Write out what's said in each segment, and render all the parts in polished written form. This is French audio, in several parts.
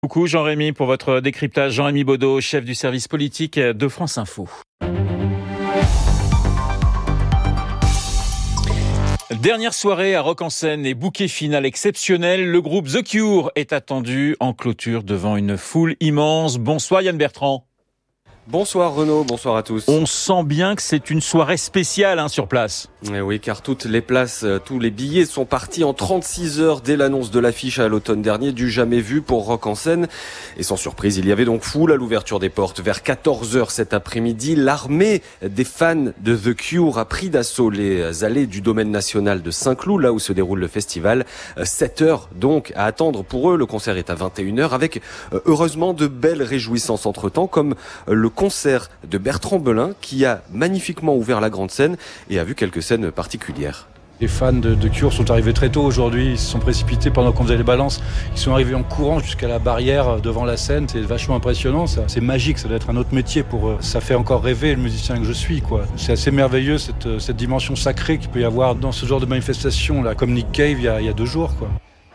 beaucoup Jean-Rémy pour votre décryptage. Jean-Rémy Baudot, chef du service politique de France Info. Dernière soirée à Rock en Seine et bouquet final exceptionnel. Le groupe The Cure est attendu en clôture devant une foule immense. Bonsoir Yann Bertrand. Bonsoir Renaud, bonsoir à tous. On sent bien que c'est une soirée spéciale sur place. Et oui, car toutes les places, tous les billets sont partis en 36 heures dès l'annonce de l'affiche à l'automne dernier, du jamais vu pour Rock en Seine. Et sans surprise, il y avait donc foule à l'ouverture des portes. Vers 14h cet après-midi, l'armée des fans de The Cure a pris d'assaut les allées du domaine national de Saint-Cloud, là où se déroule le festival. 7 heures donc à attendre pour eux. Le concert est à 21h avec heureusement de belles réjouissances entre-temps, comme le concert de Bertrand Belin qui a magnifiquement ouvert la grande scène et a vu quelques scènes particulières. Les fans de Cure sont arrivés très tôt aujourd'hui, ils se sont précipités pendant qu'on faisait les balances. Ils sont arrivés en courant jusqu'à la barrière devant la scène, c'est vachement impressionnant, ça. C'est magique, ça doit être un autre métier pour eux. Ça fait encore rêver le musicien que je suis, quoi. C'est assez merveilleux cette dimension sacrée qu'il peut y avoir dans ce genre de manifestation, là, comme Nick Cave il y a 2 jours, quoi.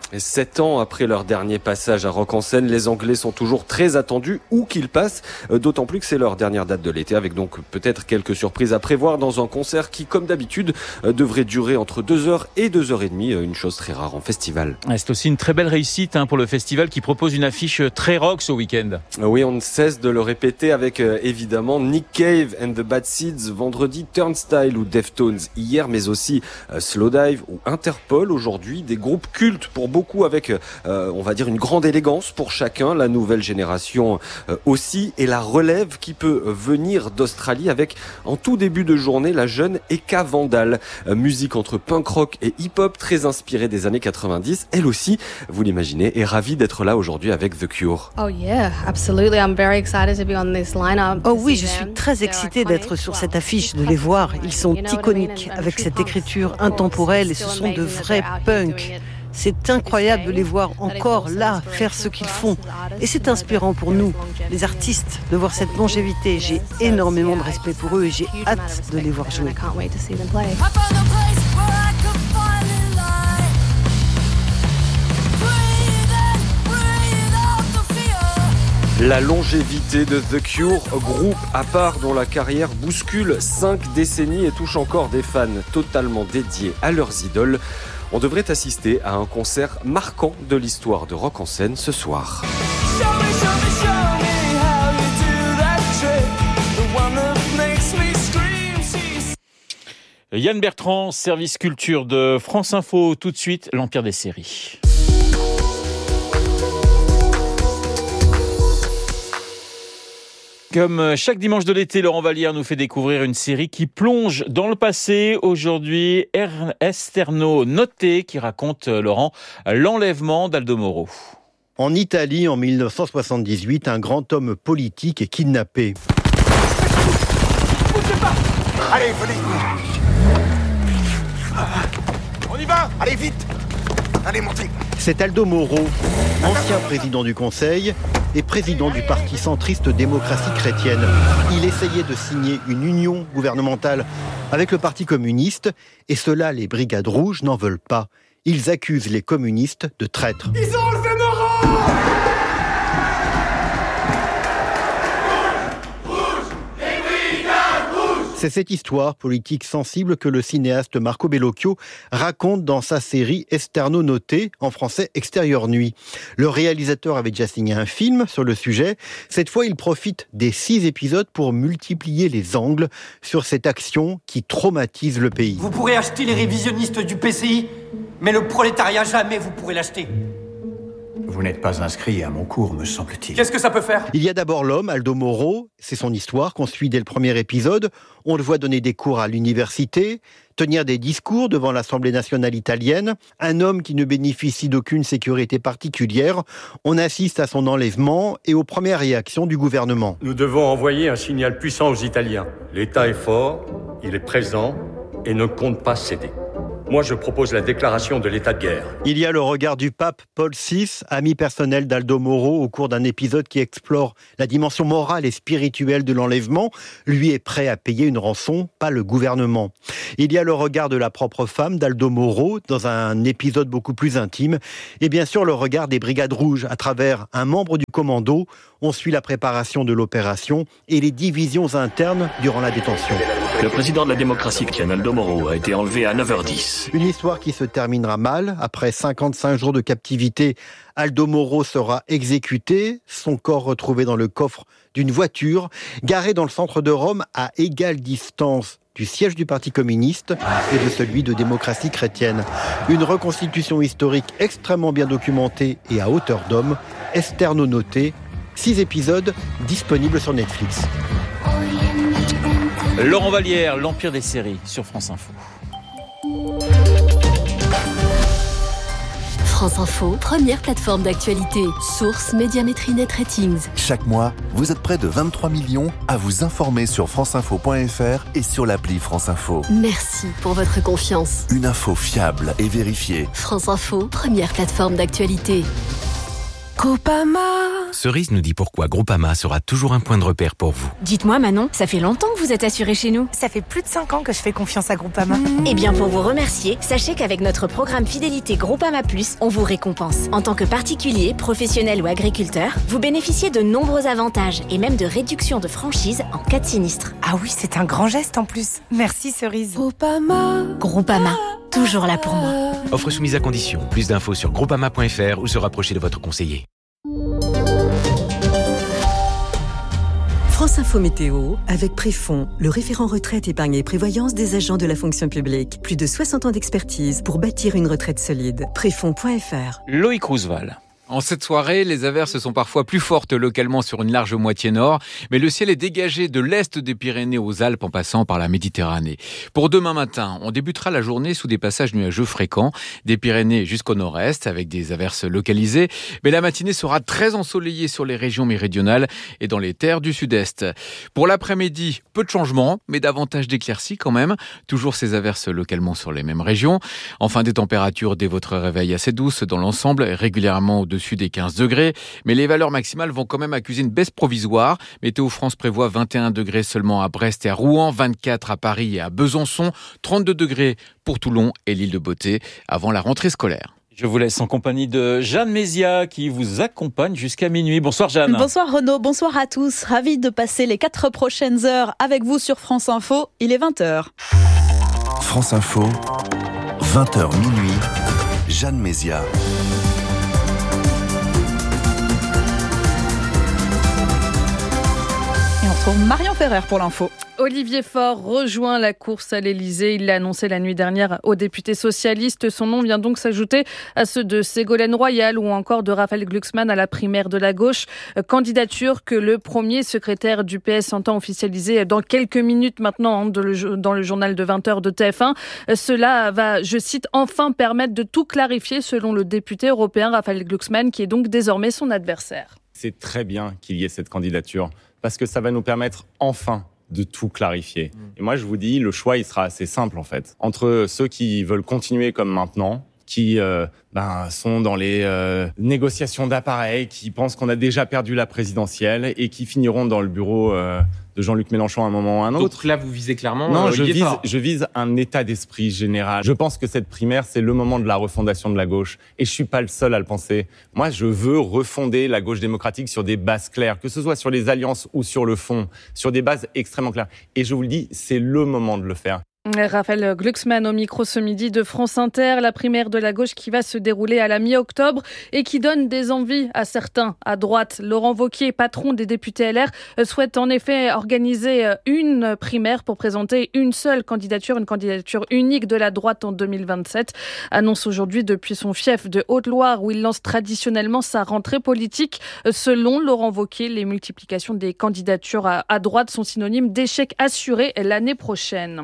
7 ans après leur dernier passage à Rock en Seine, les Anglais sont toujours très attendus où qu'ils passent, d'autant plus que c'est leur dernière date de l'été, avec donc peut-être quelques surprises à prévoir dans un concert qui, comme d'habitude, devrait durer entre 2h et 2h30, une chose très rare en festival. C'est aussi une très belle réussite pour le festival qui propose une affiche très rock ce week-end. Oui, on ne cesse de le répéter avec évidemment Nick Cave and the Bad Seeds vendredi, Turnstile ou Deftones hier, mais aussi Slowdive ou Interpol aujourd'hui, des groupes cultes pour beaucoup avec, on va dire, une grande élégance pour chacun, la nouvelle génération aussi, et la relève qui peut venir d'Australie avec, en tout début de journée, la jeune Eka Vandal. Musique entre punk rock et hip-hop, très inspirée des années 90. Elle aussi, vous l'imaginez, est ravie d'être là aujourd'hui avec The Cure. Oh yeah, absolutely. I'm very excited to be on this lineup. Oh oui, je suis très excitée d'être sur cette affiche, de les voir. Ils sont iconiques, avec cette écriture intemporelle, et ce sont de vrais punks. C'est incroyable de les voir encore là, faire ce qu'ils font. Et c'est inspirant pour nous, les artistes, de voir cette longévité. J'ai énormément de respect pour eux et j'ai hâte de les voir jouer. La longévité de The Cure, groupe à part dont la carrière bouscule 5 décennies et touche encore des fans totalement dédiés à leurs idoles. On devrait assister à un concert marquant de l'histoire de Rock en Seine ce soir. Yann Bertrand, service culture de France Info. Tout de suite, l'Empire des séries. Comme chaque dimanche de l'été, Laurent Vallière nous fait découvrir une série qui plonge dans le passé. Aujourd'hui, Esterno Notte qui raconte, Laurent, l'enlèvement d'Aldo Moro. En Italie, en 1978, un grand homme politique est kidnappé. Bougez pas ! Allez, venez. On y va ! Allez, vite ! Allez, montez. C'est Aldo Moro, ancien président du Conseil et président du parti centriste Démocratie chrétienne. Il essayait de signer une union gouvernementale avec le Parti communiste, et cela, les Brigades rouges n'en veulent pas. Ils accusent les communistes de traîtres. Ils ont enlevé Moro ! C'est cette histoire politique sensible que le cinéaste Marco Bellocchio raconte dans sa série Esterno Notte, en français Extérieure nuit. Le réalisateur avait déjà signé un film sur le sujet. Cette fois, il profite des 6 épisodes pour multiplier les angles sur cette action qui traumatise le pays. Vous pourrez acheter les révisionnistes du PCI, mais le prolétariat, jamais vous pourrez l'acheter. Vous n'êtes pas inscrit à mon cours, me semble-t-il. Qu'est-ce que ça peut faire ? Il y a d'abord l'homme, Aldo Moro. C'est son histoire qu'on suit dès le premier épisode. On le voit donner des cours à l'université, tenir des discours devant l'Assemblée nationale italienne. Un homme qui ne bénéficie d'aucune sécurité particulière. On assiste à son enlèvement et aux premières réactions du gouvernement. Nous devons envoyer un signal puissant aux Italiens. L'État est fort, il est présent et ne compte pas céder. Moi, je propose la déclaration de l'état de guerre. Il y a le regard du pape Paul VI, ami personnel d'Aldo Moro, au cours d'un épisode qui explore la dimension morale et spirituelle de l'enlèvement. Lui est prêt à payer une rançon, pas le gouvernement. Il y a le regard de la propre femme d'Aldo Moro, dans un épisode beaucoup plus intime. Et bien sûr, le regard des Brigades Rouges, à travers un membre du commando. On suit la préparation de l'opération et les divisions internes durant la détention. Le président de la démocratie chrétienne, Aldo Moro, a été enlevé à 9h10. Une histoire qui se terminera mal. Après 55 jours de captivité, Aldo Moro sera exécuté. Son corps retrouvé dans le coffre d'une voiture, garée dans le centre de Rome à égale distance du siège du Parti communiste et de celui de démocratie chrétienne. Une reconstitution historique extrêmement bien documentée et à hauteur d'homme. Esterno Noté, 6 épisodes disponibles sur Netflix. Laurent Vallière, l'Empire des séries sur France Info. France Info, première plateforme d'actualité. Source Médiamétrie Net Ratings. Chaque mois, vous êtes près de 23 millions à vous informer sur franceinfo.fr et sur l'appli France Info. Merci pour votre confiance. Une info fiable et vérifiée. France Info, première plateforme d'actualité. Groupama. Cerise nous dit pourquoi Groupama sera toujours un point de repère pour vous. Dites-moi Manon, ça fait longtemps que vous êtes assurée chez nous. Ça fait plus de 5 ans que je fais confiance à Groupama. Eh bien pour vous remercier, sachez qu'avec notre programme Fidélité Groupama Plus, on vous récompense. En tant que particulier, professionnel ou agriculteur, vous bénéficiez de nombreux avantages et même de réductions de franchise en cas de sinistre. Ah oui, c'est un grand geste en plus. Merci Cerise. Groupama, toujours là pour moi. Offre soumise à condition. Plus d'infos sur groupama.fr ou se rapprocher de votre conseiller. France Info Météo, avec Préfond, le référent retraite, épargne et prévoyance des agents de la fonction publique. Plus de 60 ans d'expertise pour bâtir une retraite solide. Préfond.fr. Loïc Roosevelt. En cette soirée, les averses sont parfois plus fortes localement sur une large moitié nord, mais le ciel est dégagé de l'est des Pyrénées aux Alpes en passant par la Méditerranée. Pour demain matin, on débutera la journée sous des passages nuageux fréquents, des Pyrénées jusqu'au nord-est avec des averses localisées, mais la matinée sera très ensoleillée sur les régions méridionales et dans les terres du sud-est. Pour l'après-midi, peu de changements, mais davantage d'éclaircies quand même, toujours ces averses localement sur les mêmes régions. Enfin, des températures dès votre réveil assez douces dans l'ensemble, régulièrement au-dessus des 15 degrés, mais les valeurs maximales vont quand même accuser une baisse provisoire. Météo France prévoit 21 degrés seulement à Brest et à Rouen, 24 à Paris et à Besançon, 32 degrés pour Toulon et l'île de Beauté avant la rentrée scolaire. Je vous laisse en compagnie de Jeanne Mézia qui vous accompagne jusqu'à minuit. Bonsoir Jeanne. Bonsoir Renaud, bonsoir à tous. Ravi de passer les 4 prochaines heures avec vous sur France Info. Il est 20h. France Info, 20h minuit, Jeanne Mézia. Et on retrouve Marion Ferrer pour l'info. Olivier Faure rejoint la course à l'Elysée. Il l'a annoncé la nuit dernière aux députés socialistes. Son nom vient donc s'ajouter à ceux de Ségolène Royal ou encore de Raphaël Glucksmann à la primaire de la gauche. Candidature que le premier secrétaire du PS entend officialiser dans quelques minutes maintenant dans le journal de 20h de TF1. Cela va, je cite, enfin permettre de tout clarifier selon le député européen Raphaël Glucksmann qui est donc désormais son adversaire. C'est très bien qu'il y ait cette candidature parce que ça va nous permettre enfin de tout clarifier. Et moi, je vous dis, le choix, il sera assez simple, en fait. Entre ceux qui veulent continuer comme maintenant, qui sont dans les négociations d'appareils, qui pensent qu'on a déjà perdu la présidentielle et qui finiront dans le bureau de Jean-Luc Mélenchon à un moment ou à un autre. Donc là, vous visez clairement... Non, je vise un état d'esprit général. Je pense que cette primaire, c'est le moment de la refondation de la gauche. Et je suis pas le seul à le penser. Moi, je veux refonder la gauche démocratique sur des bases claires, que ce soit sur les alliances ou sur le fond, sur des bases extrêmement claires. Et je vous le dis, c'est le moment de le faire. Raphaël Glucksmann au micro ce midi de France Inter, la primaire de la gauche qui va se dérouler à la mi-octobre et qui donne des envies à certains. À droite, Laurent Wauquiez, patron des députés LR, souhaite en effet organiser une primaire pour présenter une seule candidature, une candidature unique de la droite en 2027. Annonce aujourd'hui depuis son fief de Haute-Loire où il lance traditionnellement sa rentrée politique. Selon Laurent Wauquiez, les multiplications des candidatures à droite sont synonymes d'échec assuré l'année prochaine.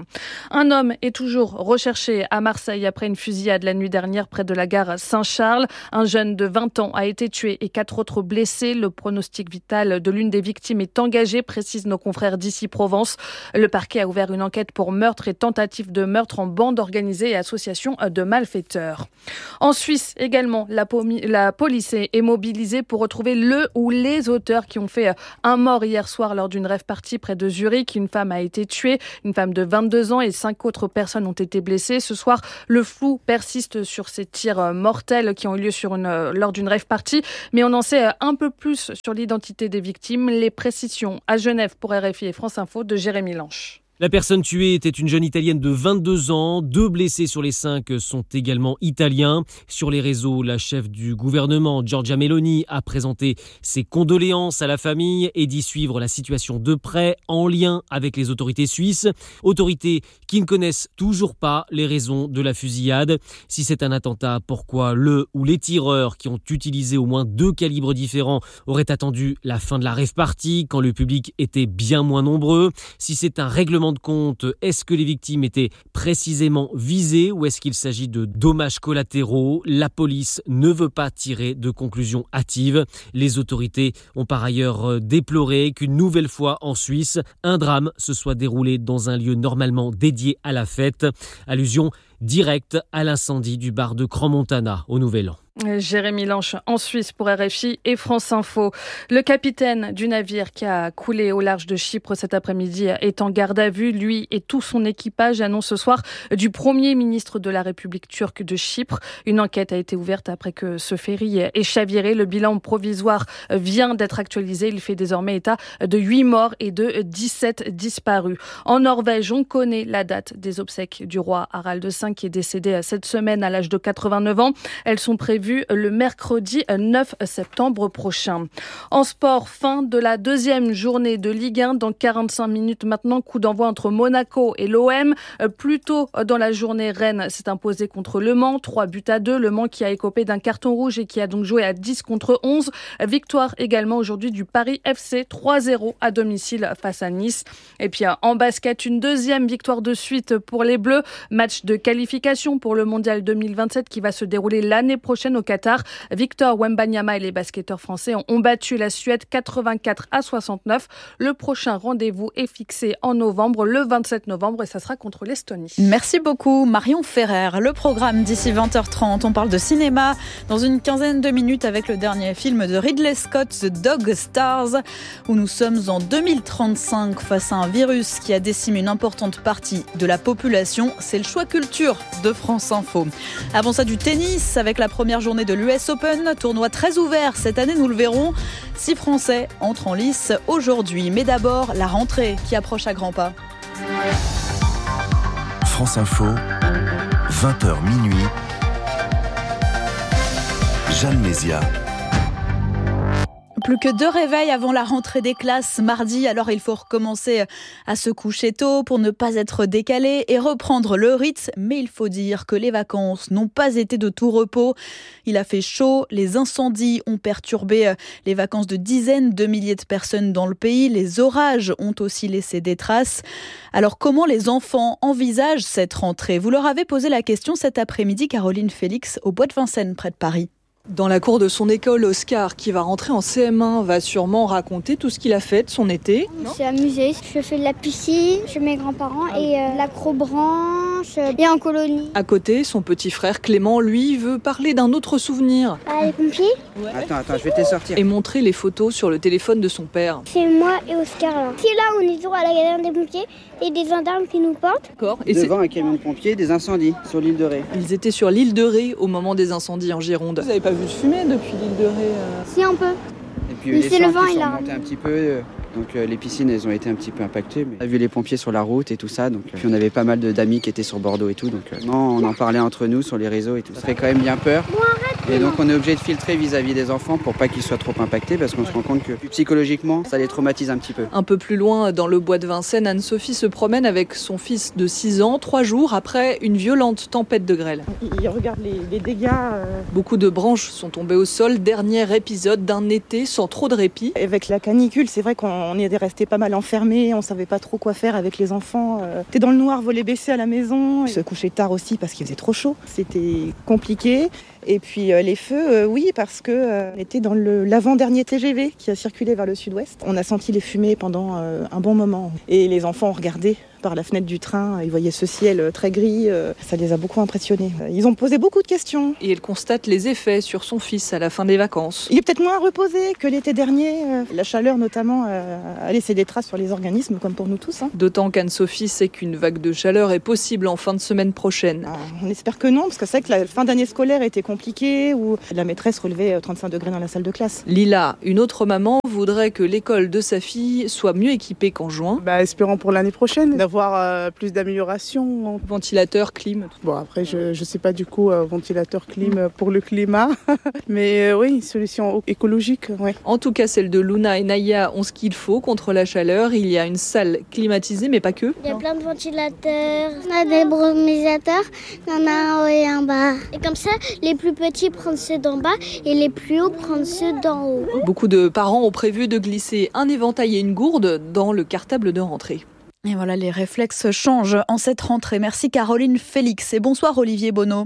Un homme est toujours recherché à Marseille après une fusillade la nuit dernière près de la gare Saint-Charles. Un jeune de 20 ans a été tué et 4 autres blessés. Le pronostic vital de l'une des victimes est engagé, précisent nos confrères d'Ici Provence. Le parquet a ouvert une enquête pour meurtre et tentative de meurtre en bande organisée et association de malfaiteurs. En Suisse également, la police est mobilisée pour retrouver le ou les auteurs qui ont fait un mort hier soir lors d'une rave-party près de Zurich. Une femme a été tuée, une femme de 22 ans et 5 autres personnes ont été blessées. Ce soir, le flou persiste sur ces tirs mortels qui ont eu lieu lors d'une rave-party, mais on en sait un peu plus sur l'identité des victimes. Les précisions à Genève pour RFI et France Info de Jérémy Lanche. La personne tuée était une jeune Italienne de 22 ans. 2 blessés sur les 5 sont également italiens. Sur les réseaux, la chef du gouvernement, Giorgia Meloni, a présenté ses condoléances à la famille et dit suivre la situation de près en lien avec les autorités suisses. Autorités qui ne connaissent toujours pas les raisons de la fusillade. Si c'est un attentat, pourquoi le ou les tireurs qui ont utilisé au moins 2 calibres différents auraient attendu la fin de la rave party quand le public était bien moins nombreux? Si c'est un règlement de compte, est-ce que les victimes étaient précisément visées ou est-ce qu'il s'agit de dommages collatéraux? La police ne veut pas tirer de conclusions hâtives. Les autorités ont par ailleurs déploré qu'une nouvelle fois en Suisse, un drame se soit déroulé dans un lieu normalement dédié à la fête. Allusion directe à l'incendie du bar de Crans-Montana au Nouvel An. Jérémy Lanche en Suisse pour RFI et France Info. Le capitaine du navire qui a coulé au large de Chypre cet après-midi est en garde à vue. Lui et tout son équipage, annonce ce soir du Premier ministre de la République turque de Chypre. Une enquête a été ouverte après que ce ferry ait chaviré. Le bilan provisoire vient d'être actualisé. Il fait désormais état de 8 morts et de 17 disparus. En Norvège, on connaît la date des obsèques du roi Harald V qui est décédé cette semaine à l'âge de 89 ans. Elles sont prévues le mercredi 9 septembre prochain. En sport, fin de la 2e journée de Ligue 1 dans 45 minutes maintenant. Coup d'envoi entre Monaco et l'OM. Plus tôt dans la journée, Rennes s'est imposé contre Le Mans, 3-2. Le Mans qui a écopé d'un carton rouge et qui a donc joué à 10 contre 11. Victoire également aujourd'hui du Paris FC, 3-0 à domicile face à Nice. Et puis en basket, une 2e victoire de suite pour les Bleus. Match de qualification pour le Mondial 2027 qui va se dérouler l'année prochaine au Qatar. Victor Wembanyama et les basketteurs français ont battu la Suède 84-69. Le prochain rendez-vous est fixé en novembre, le 27 novembre, et ça sera contre l'Estonie. Merci beaucoup Marion Ferrer. Le programme d'ici 20h30, on parle de cinéma dans une quinzaine de minutes avec le dernier film de Ridley Scott, The Dog Stars, où nous sommes en 2035 face à un virus qui a décimé une importante partie de la population. C'est le choix culture de France Info. Avant ça, du tennis avec la première journée de l'US Open, tournoi très ouvert cette année, nous le verrons. 6 Français entrent en lice aujourd'hui. Mais d'abord, la rentrée qui approche à grands pas. France Info, 20h minuit. Jeanne Mézia. Plus que 2 réveils avant la rentrée des classes mardi, alors il faut recommencer à se coucher tôt pour ne pas être décalé et reprendre le rythme. Mais il faut dire que les vacances n'ont pas été de tout repos. Il a fait chaud, les incendies ont perturbé les vacances de dizaines de milliers de personnes dans le pays. Les orages ont aussi laissé des traces. Alors comment les enfants envisagent cette rentrée? Vous leur avez posé la question cet après-midi, Caroline Félix, au Bois de Vincennes, près de Paris. Dans la cour de son école, Oscar, qui va rentrer en CM1, va sûrement raconter tout ce qu'il a fait de son été. Je me suis amusée, je fais de la piscine chez mes grands-parents et l'acrobranche et en colonie. À côté, son petit frère Clément, lui, veut parler d'un autre souvenir. Les pompiers ? Ouais. Attends, je vais te sortir. Et montrer les photos sur le téléphone de son père. C'est moi et Oscar là. C'est là où on est toujours à la caserne des pompiers et des gendarmes qui nous portent. D'accord. Et devant un camion de pompiers, des incendies sur l'île de Ré. Ils étaient sur l'île de Ré au moment des incendies en Gironde. Vous n'avez pas vu de fumée depuis l'île de Ré Si, un peu. Et puis les centres qui sont remontés un petit peu. Donc les piscines, elles ont été un petit peu impactées. Mais on a vu les pompiers sur la route et tout ça. Donc, puis on avait pas mal d'amis qui étaient sur Bordeaux et tout. Donc non, on en parlait entre nous sur les réseaux et tout. Ça fait quand même bien peur. Bon, arrête. Et donc on est obligé de filtrer vis-à-vis des enfants pour pas qu'ils soient trop impactés parce qu'on se rend compte que psychologiquement ça les traumatise un petit peu. Un peu plus loin, dans le bois de Vincennes, Anne-Sophie se promène avec son fils de 6 ans, 3 jours après une violente tempête de grêle. Il regarde les dégâts. Beaucoup de branches sont tombées au sol, dernier épisode d'un été sans trop de répit. Avec la canicule, c'est vrai qu'on est resté pas mal enfermés, on savait pas trop quoi faire avec les enfants. T'es dans le noir, volets baissés à la maison, se coucher tard aussi parce qu'il faisait trop chaud. C'était compliqué. Et puis les feux, oui, parce qu'on était dans l'avant-dernier TGV qui a circulé vers le sud-ouest. On a senti les fumées pendant un bon moment. Et les enfants ont regardé par la fenêtre du train, ils voyaient ce ciel très gris, ça les a beaucoup impressionnés. Ils ont posé beaucoup de questions. Et elle constate les effets sur son fils à la fin des vacances. Il est peut-être moins reposé que l'été dernier. La chaleur notamment a laissé des traces sur les organismes, comme pour nous tous. D'autant qu'Anne-Sophie sait qu'une vague de chaleur est possible en fin de semaine prochaine. On espère que non, parce que c'est vrai que la fin d'année scolaire était compliquée, où la maîtresse relevait 35 degrés dans la salle de classe. Lila, une autre maman, voudrait que l'école de sa fille soit mieux équipée qu'en juin. Espérons pour l'année prochaine d'avoir plus d'amélioration. Ventilateur, clim. Bon, après, je sais pas du coup, ventilateur, clim pour le climat. Mais oui, une solution écologique. Ouais. En tout cas, celle de Luna et Naya ont ce qu'il faut contre la chaleur. Il y a une salle climatisée, mais pas que. Il y a plein de ventilateurs, on a des brumisateurs, il y en a un haut et un bas. Et comme ça, les plus petits prennent ceux d'en bas et les plus hauts prennent ceux d'en haut. Beaucoup de parents ont prévu de glisser un éventail et une gourde dans le cartable de rentrée. Et voilà, les réflexes changent en cette rentrée. Merci Caroline Félix et bonsoir Olivier Bonneau.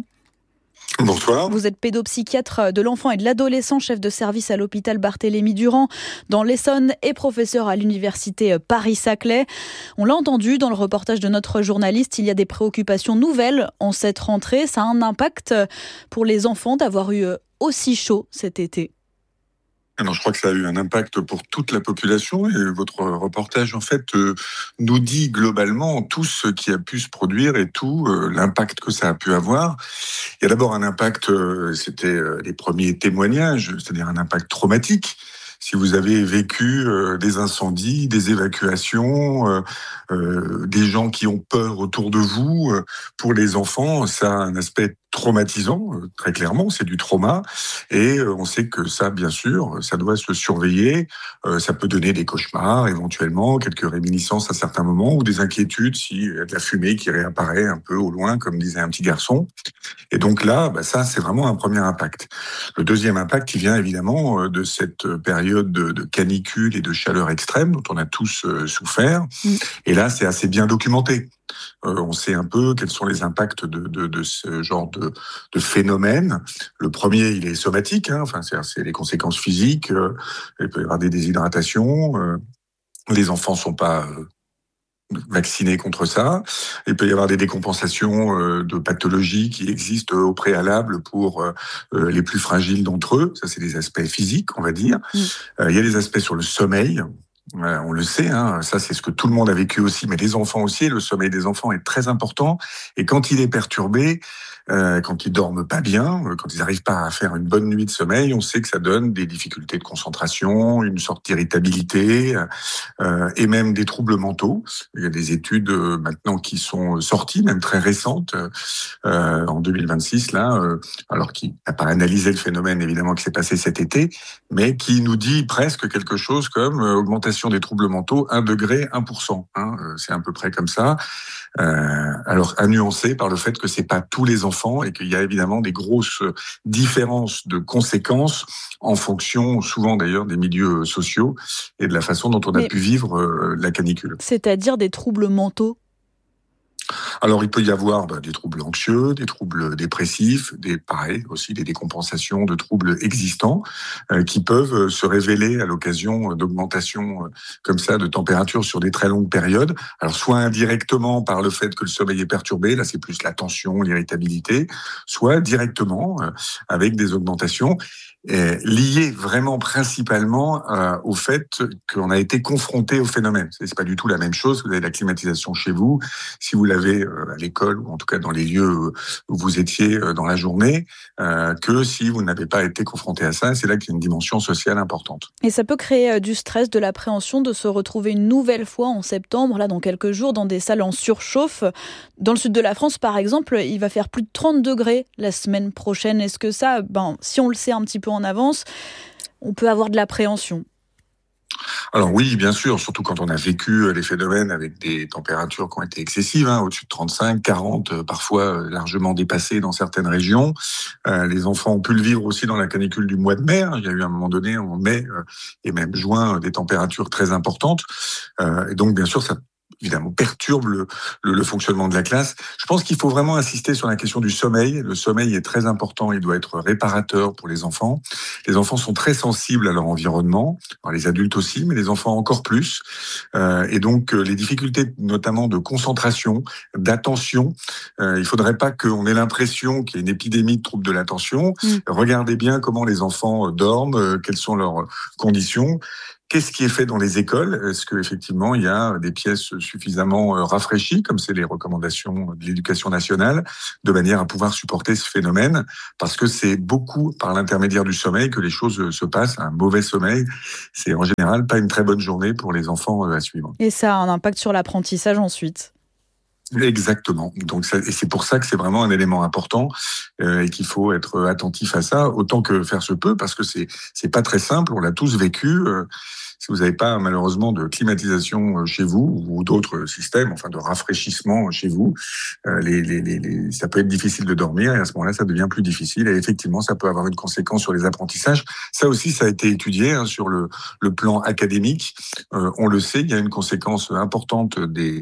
Bonsoir. Vous êtes pédopsychiatre de l'enfant et de l'adolescent, chef de service à l'hôpital Barthélemy-Durand dans l'Essonne et professeur à l'université Paris-Saclay. On l'a entendu dans le reportage de notre journaliste, il y a des préoccupations nouvelles en cette rentrée. Ça a un impact pour les enfants d'avoir eu aussi chaud cet été. Alors, je crois que ça a eu un impact pour toute la population et votre reportage, en fait, nous dit globalement tout ce qui a pu se produire et tout l'impact que ça a pu avoir. Il y a d'abord un impact, c'était les premiers témoignages, c'est-à-dire un impact traumatique. Si vous avez vécu des incendies, des évacuations, des gens qui ont peur autour de vous, pour les enfants, ça a un aspect traumatisant, très clairement, c'est du trauma. Et on sait que ça, bien sûr, ça doit se surveiller. Ça peut donner des cauchemars, éventuellement, quelques réminiscences à certains moments, ou des inquiétudes s'il y a de la fumée qui réapparaît un peu au loin, comme disait un petit garçon. Et donc là, ça, c'est vraiment un premier impact. Le deuxième impact, il vient évidemment de cette période de canicule et de chaleur extrême dont on a tous souffert. Et là, c'est assez bien documenté. On sait un peu quels sont les impacts de ce genre de phénomène. Le premier, il est somatique, c'est les conséquences physiques. Il peut y avoir des déshydratations. Les enfants sont pas vaccinés contre ça. Il peut y avoir des décompensations de pathologies qui existent au préalable pour les plus fragiles d'entre eux. Ça, c'est des aspects physiques, on va dire. Il y a des aspects sur le sommeil. On le sait, ça c'est ce que tout le monde a vécu aussi, mais les enfants aussi, le sommeil des enfants est très important. Et quand il est perturbé, quand ils dorment pas bien, quand ils n'arrivent pas à faire une bonne nuit de sommeil, on sait que ça donne des difficultés de concentration, une sorte d'irritabilité et même des troubles mentaux. Il y a des études maintenant qui sont sorties, même très récentes, en 2026 là, alors qui n'a pas analysé le phénomène évidemment qui s'est passé cet été, mais qui nous dit presque quelque chose comme augmentation des troubles mentaux 1 degré, 1%. C'est à peu près comme ça. Alors à nuancer par le fait que c'est pas tous les enfants et qu'il y a évidemment des grosses différences de conséquences en fonction souvent d'ailleurs des milieux sociaux et de la façon dont on a pu vivre la canicule. C'est-à-dire des troubles mentaux? Alors, il peut y avoir des troubles anxieux, des troubles dépressifs, pareil, aussi des décompensations de troubles existants qui peuvent se révéler à l'occasion d'augmentations comme ça de température sur des très longues périodes. Alors, soit indirectement par le fait que le sommeil est perturbé, là c'est plus la tension, l'irritabilité, soit directement avec des augmentations liées vraiment principalement au fait qu'on a été confronté au phénomène. C'est pas du tout la même chose. Vous avez la climatisation chez vous. Si vous l'avez à l'école ou en tout cas dans les lieux où vous étiez dans la journée que si vous n'avez pas été confronté à ça. C'est là qu'il y a une dimension sociale importante. Et ça peut créer du stress, de l'appréhension de se retrouver une nouvelle fois en septembre, là dans quelques jours, dans des salles en surchauffe. Dans le sud de la France, par exemple, il va faire plus de 30 degrés la semaine prochaine. Est-ce que ça, si on le sait un petit peu en avance, on peut avoir de l'appréhension? Alors oui, bien sûr, surtout quand on a vécu les phénomènes avec des températures qui ont été excessives, au-dessus de 35, 40, parfois largement dépassées dans certaines régions. Les enfants ont pu le vivre aussi dans la canicule du mois de mai. Il y a eu à un moment donné, en mai et même juin, des températures très importantes. Et donc, bien sûr, ça évidemment perturbe le fonctionnement de la classe. Je pense qu'il faut vraiment insister sur la question du sommeil. Le sommeil est très important, il doit être réparateur pour les enfants. Les enfants sont très sensibles à leur environnement, alors les adultes aussi, mais les enfants encore plus. Et donc les difficultés notamment de concentration, d'attention, il faudrait pas qu'on ait l'impression qu'il y a une épidémie de troubles de l'attention. Regardez bien comment les enfants dorment, quelles sont leurs conditions. Qu'est-ce qui est fait dans les écoles? Est-ce qu'effectivement, il y a des pièces suffisamment rafraîchies, comme c'est les recommandations de l'Éducation nationale, de manière à pouvoir supporter ce phénomène? Parce que c'est beaucoup par l'intermédiaire du sommeil que les choses se passent. Un mauvais sommeil, c'est en général pas une très bonne journée pour les enfants à suivre. Et ça a un impact sur l'apprentissage ensuite. Exactement. Donc, et c'est pour ça que c'est vraiment un élément important et qu'il faut être attentif à ça autant que faire se peut, parce que c'est pas très simple. On l'a tous vécu. Si vous n'avez pas malheureusement de climatisation chez vous ou d'autres systèmes, enfin de rafraîchissement chez vous, ça peut être difficile de dormir et à ce moment-là, ça devient plus difficile. Et effectivement, ça peut avoir une conséquence sur les apprentissages. Ça aussi, ça a été étudié sur le plan académique. On le sait, il y a une conséquence importante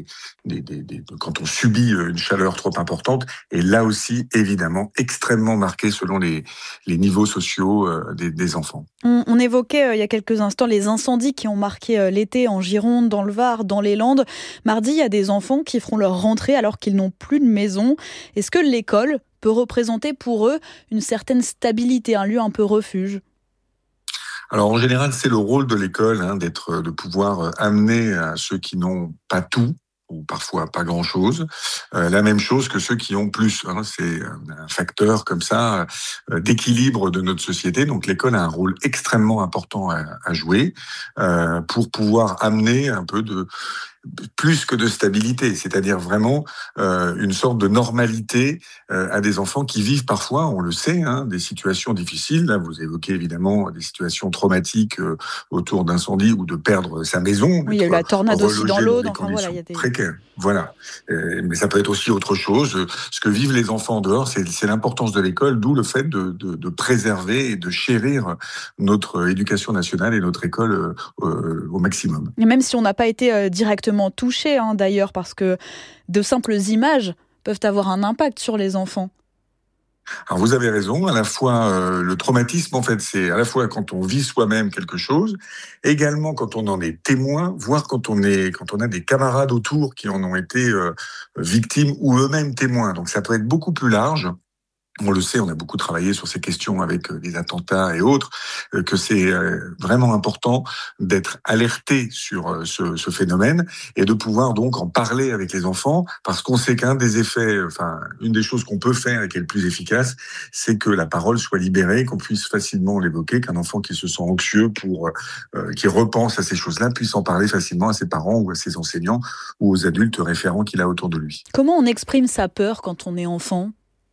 quand on subit une chaleur trop importante. Et là aussi, évidemment, extrêmement marquée selon les niveaux sociaux des enfants. On évoquait il y a quelques instants les incendies qui ont marqué l'été en Gironde, dans le Var, dans les Landes. Mardi, il y a des enfants qui feront leur rentrée alors qu'ils n'ont plus de maison. Est-ce que l'école peut représenter pour eux une certaine stabilité, un lieu un peu refuge ? Alors en général, c'est le rôle de l'école de pouvoir amener à ceux qui n'ont pas tout, ou parfois pas grand-chose, la même chose que ceux qui ont plus. C'est un facteur comme ça d'équilibre de notre société. Donc l'école a un rôle extrêmement important à jouer pour pouvoir amener un peu de plus que de stabilité, c'est-à-dire vraiment une sorte de normalité à des enfants qui vivent parfois, on le sait, des situations difficiles. Là, vous évoquez évidemment des situations traumatiques autour d'incendies ou de perdre sa maison. Oui, il y a eu la tornade aussi dans l'eau. Enfin, voilà, il y a des précaires. Voilà. Mais ça peut être aussi autre chose. Ce que vivent les enfants en dehors, c'est l'importance de l'école, d'où le fait de préserver et de chérir notre éducation nationale et notre école au maximum. Et même si on n'a pas été directement touché, d'ailleurs, parce que de simples images peuvent avoir un impact sur les enfants. Alors vous avez raison, à la fois le traumatisme, en fait, c'est à la fois quand on vit soi-même quelque chose, également quand on en est témoin, voire quand on a des camarades autour qui en ont été victimes ou eux-mêmes témoins. Donc ça peut être beaucoup plus large. On le sait, on a beaucoup travaillé sur ces questions avec les attentats et autres, que c'est vraiment important d'être alerté sur ce phénomène et de pouvoir donc en parler avec les enfants, parce qu'on sait qu'un des effets, une des choses qu'on peut faire et qui est le plus efficace, c'est que la parole soit libérée, qu'on puisse facilement l'évoquer, qu'un enfant qui se sent anxieux qui repense à ces choses-là puisse en parler facilement à ses parents ou à ses enseignants ou aux adultes référents qu'il a autour de lui. Comment on exprime sa peur quand on est enfant ?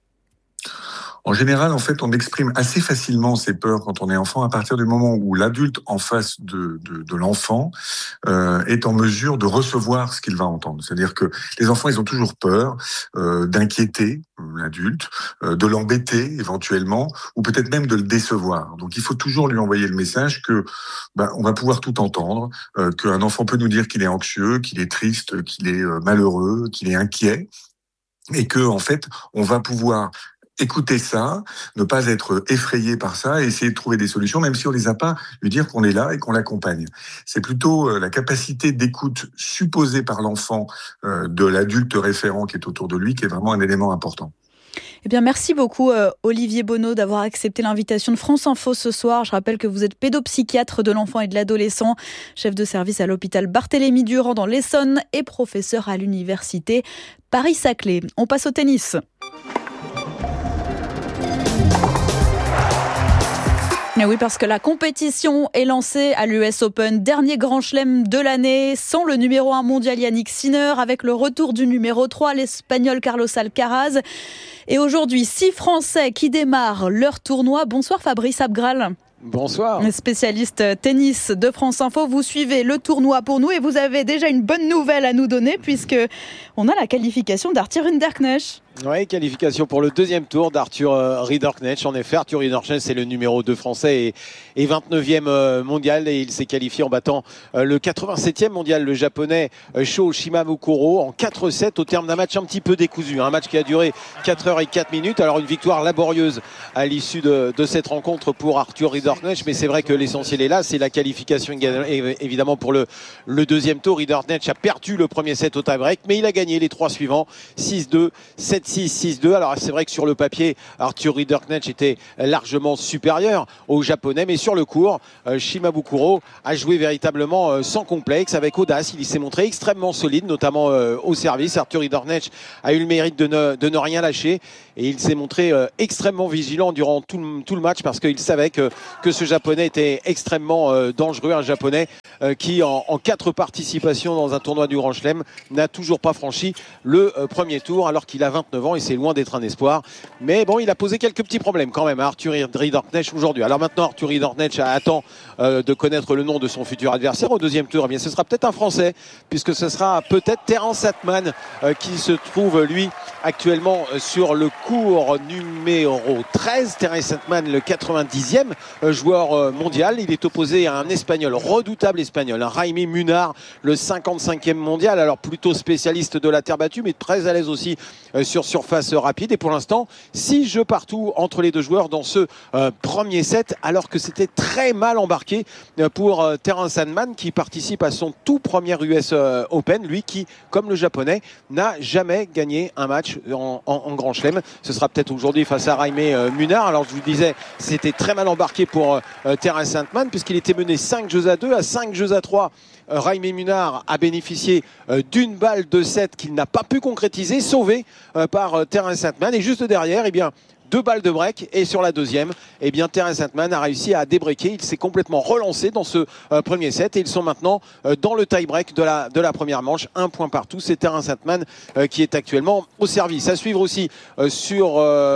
En général, en fait, on exprime assez facilement ses peurs quand on est enfant à partir du moment où l'adulte en face de l'enfant est en mesure de recevoir ce qu'il va entendre. C'est-à-dire que les enfants, ils ont toujours peur d'inquiéter l'adulte, de l'embêter éventuellement, ou peut-être même de le décevoir. Donc, il faut toujours lui envoyer le message que on va pouvoir tout entendre, qu'un enfant peut nous dire qu'il est anxieux, qu'il est triste, qu'il est malheureux, qu'il est inquiet, et que en fait, on va pouvoir écouter ça, ne pas être effrayé par ça et essayer de trouver des solutions, même si on les a pas, lui dire qu'on est là et qu'on l'accompagne. C'est plutôt la capacité d'écoute supposée par l'enfant de l'adulte référent qui est autour de lui qui est vraiment un élément important. Eh bien, merci beaucoup Olivier Bonneau d'avoir accepté l'invitation de France Info ce soir. Je rappelle que vous êtes pédopsychiatre de l'enfant et de l'adolescent, chef de service à l'hôpital Barthélemy-Durand dans l'Essonne et professeur à l'université Paris-Saclay. On passe au tennis. Et oui, parce que la compétition est lancée à l'US Open, dernier grand chelem de l'année, sans le numéro 1 mondial Yannick Sinner, avec le retour du numéro 3, l'Espagnol Carlos Alcaraz. Et aujourd'hui, 6 Français qui démarrent leur tournoi. Bonsoir Fabrice Abgral. Bonsoir. Spécialiste tennis de France Info, vous suivez le tournoi pour nous et vous avez déjà une bonne nouvelle à nous donner puisque on a la qualification d'Arthur Rinderknecht. Oui, qualification pour le deuxième tour d'Arthur Rinderknecht. En effet, Arthur Rinderknecht, c'est le numéro 2 français et 29e mondial et il s'est qualifié en battant le 87e mondial, le japonais Sho Shimabukuro en 4-7 au terme d'un match un petit peu décousu. Un match qui a duré 4 heures et 4 minutes. Alors une victoire laborieuse à l'issue de cette rencontre pour Arthur Rinderknecht, mais c'est vrai que l'essentiel est là, c'est la qualification évidemment pour le deuxième tour. Rinderknecht a perdu le premier set au tie-break, mais il a gagné les 3 suivants, 6-2, 7-6, 6-2. Alors c'est vrai que sur le papier, Arthur Rinderknecht était largement supérieur aux Japonais, mais sur le court, Shimabukuro a joué véritablement sans complexe, avec audace. Il s'est montré extrêmement solide, notamment au service. Arthur Rinderknecht a eu le mérite de ne rien lâcher et il s'est montré extrêmement vigilant durant tout le match parce qu'il savait que ce Japonais était extrêmement dangereux, un Japonais qui en 4 participations dans un tournoi du Grand Chelem n'a toujours pas franchi le premier tour alors qu'il a 29 ans et c'est loin d'être un espoir. Mais bon, il a posé quelques petits problèmes quand même à Arthur Rinderknecht aujourd'hui. Alors maintenant, Arthur Rinderknecht attend de connaître le nom de son futur adversaire au deuxième tour. Eh bien, ce sera peut-être un Français puisque ce sera peut-être Terence Atman qui se trouve lui actuellement sur le court numéro 13. Terence Atman, le 90e joueur mondial. Il est opposé à un Espagnol, redoutable Espagnol, un Jaime Munar, le 55e mondial. Alors plutôt spécialiste de la terre battue, mais très à l'aise aussi sur surface rapide. Et pour l'instant, 6 jeux partout entre les deux joueurs dans ce premier set, alors que c'était très mal embarqué pour Terence Atman qui participe à son tout premier US Open. Lui qui, comme le japonais, n'a jamais gagné un match en Grand Chelem. Ce sera peut-être aujourd'hui face à Jaime Munar. Alors je vous disais, c'était très mal embarqué pour Terence Atman puisqu'il était mené 5-2 à 5-3. Jaime Munar a bénéficié d'une balle de 7 qu'il n'a pas pu concrétiser, sauvée par Terence Atman. Et juste derrière, eh bien, 2 balles de break et sur la deuxième, eh bien, Terence Atman a réussi à débreaker. Il s'est complètement relancé dans ce premier set et ils sont maintenant dans le tie-break de la première manche. 1 point partout. C'est Terence Atman qui est actuellement au service. À suivre aussi sur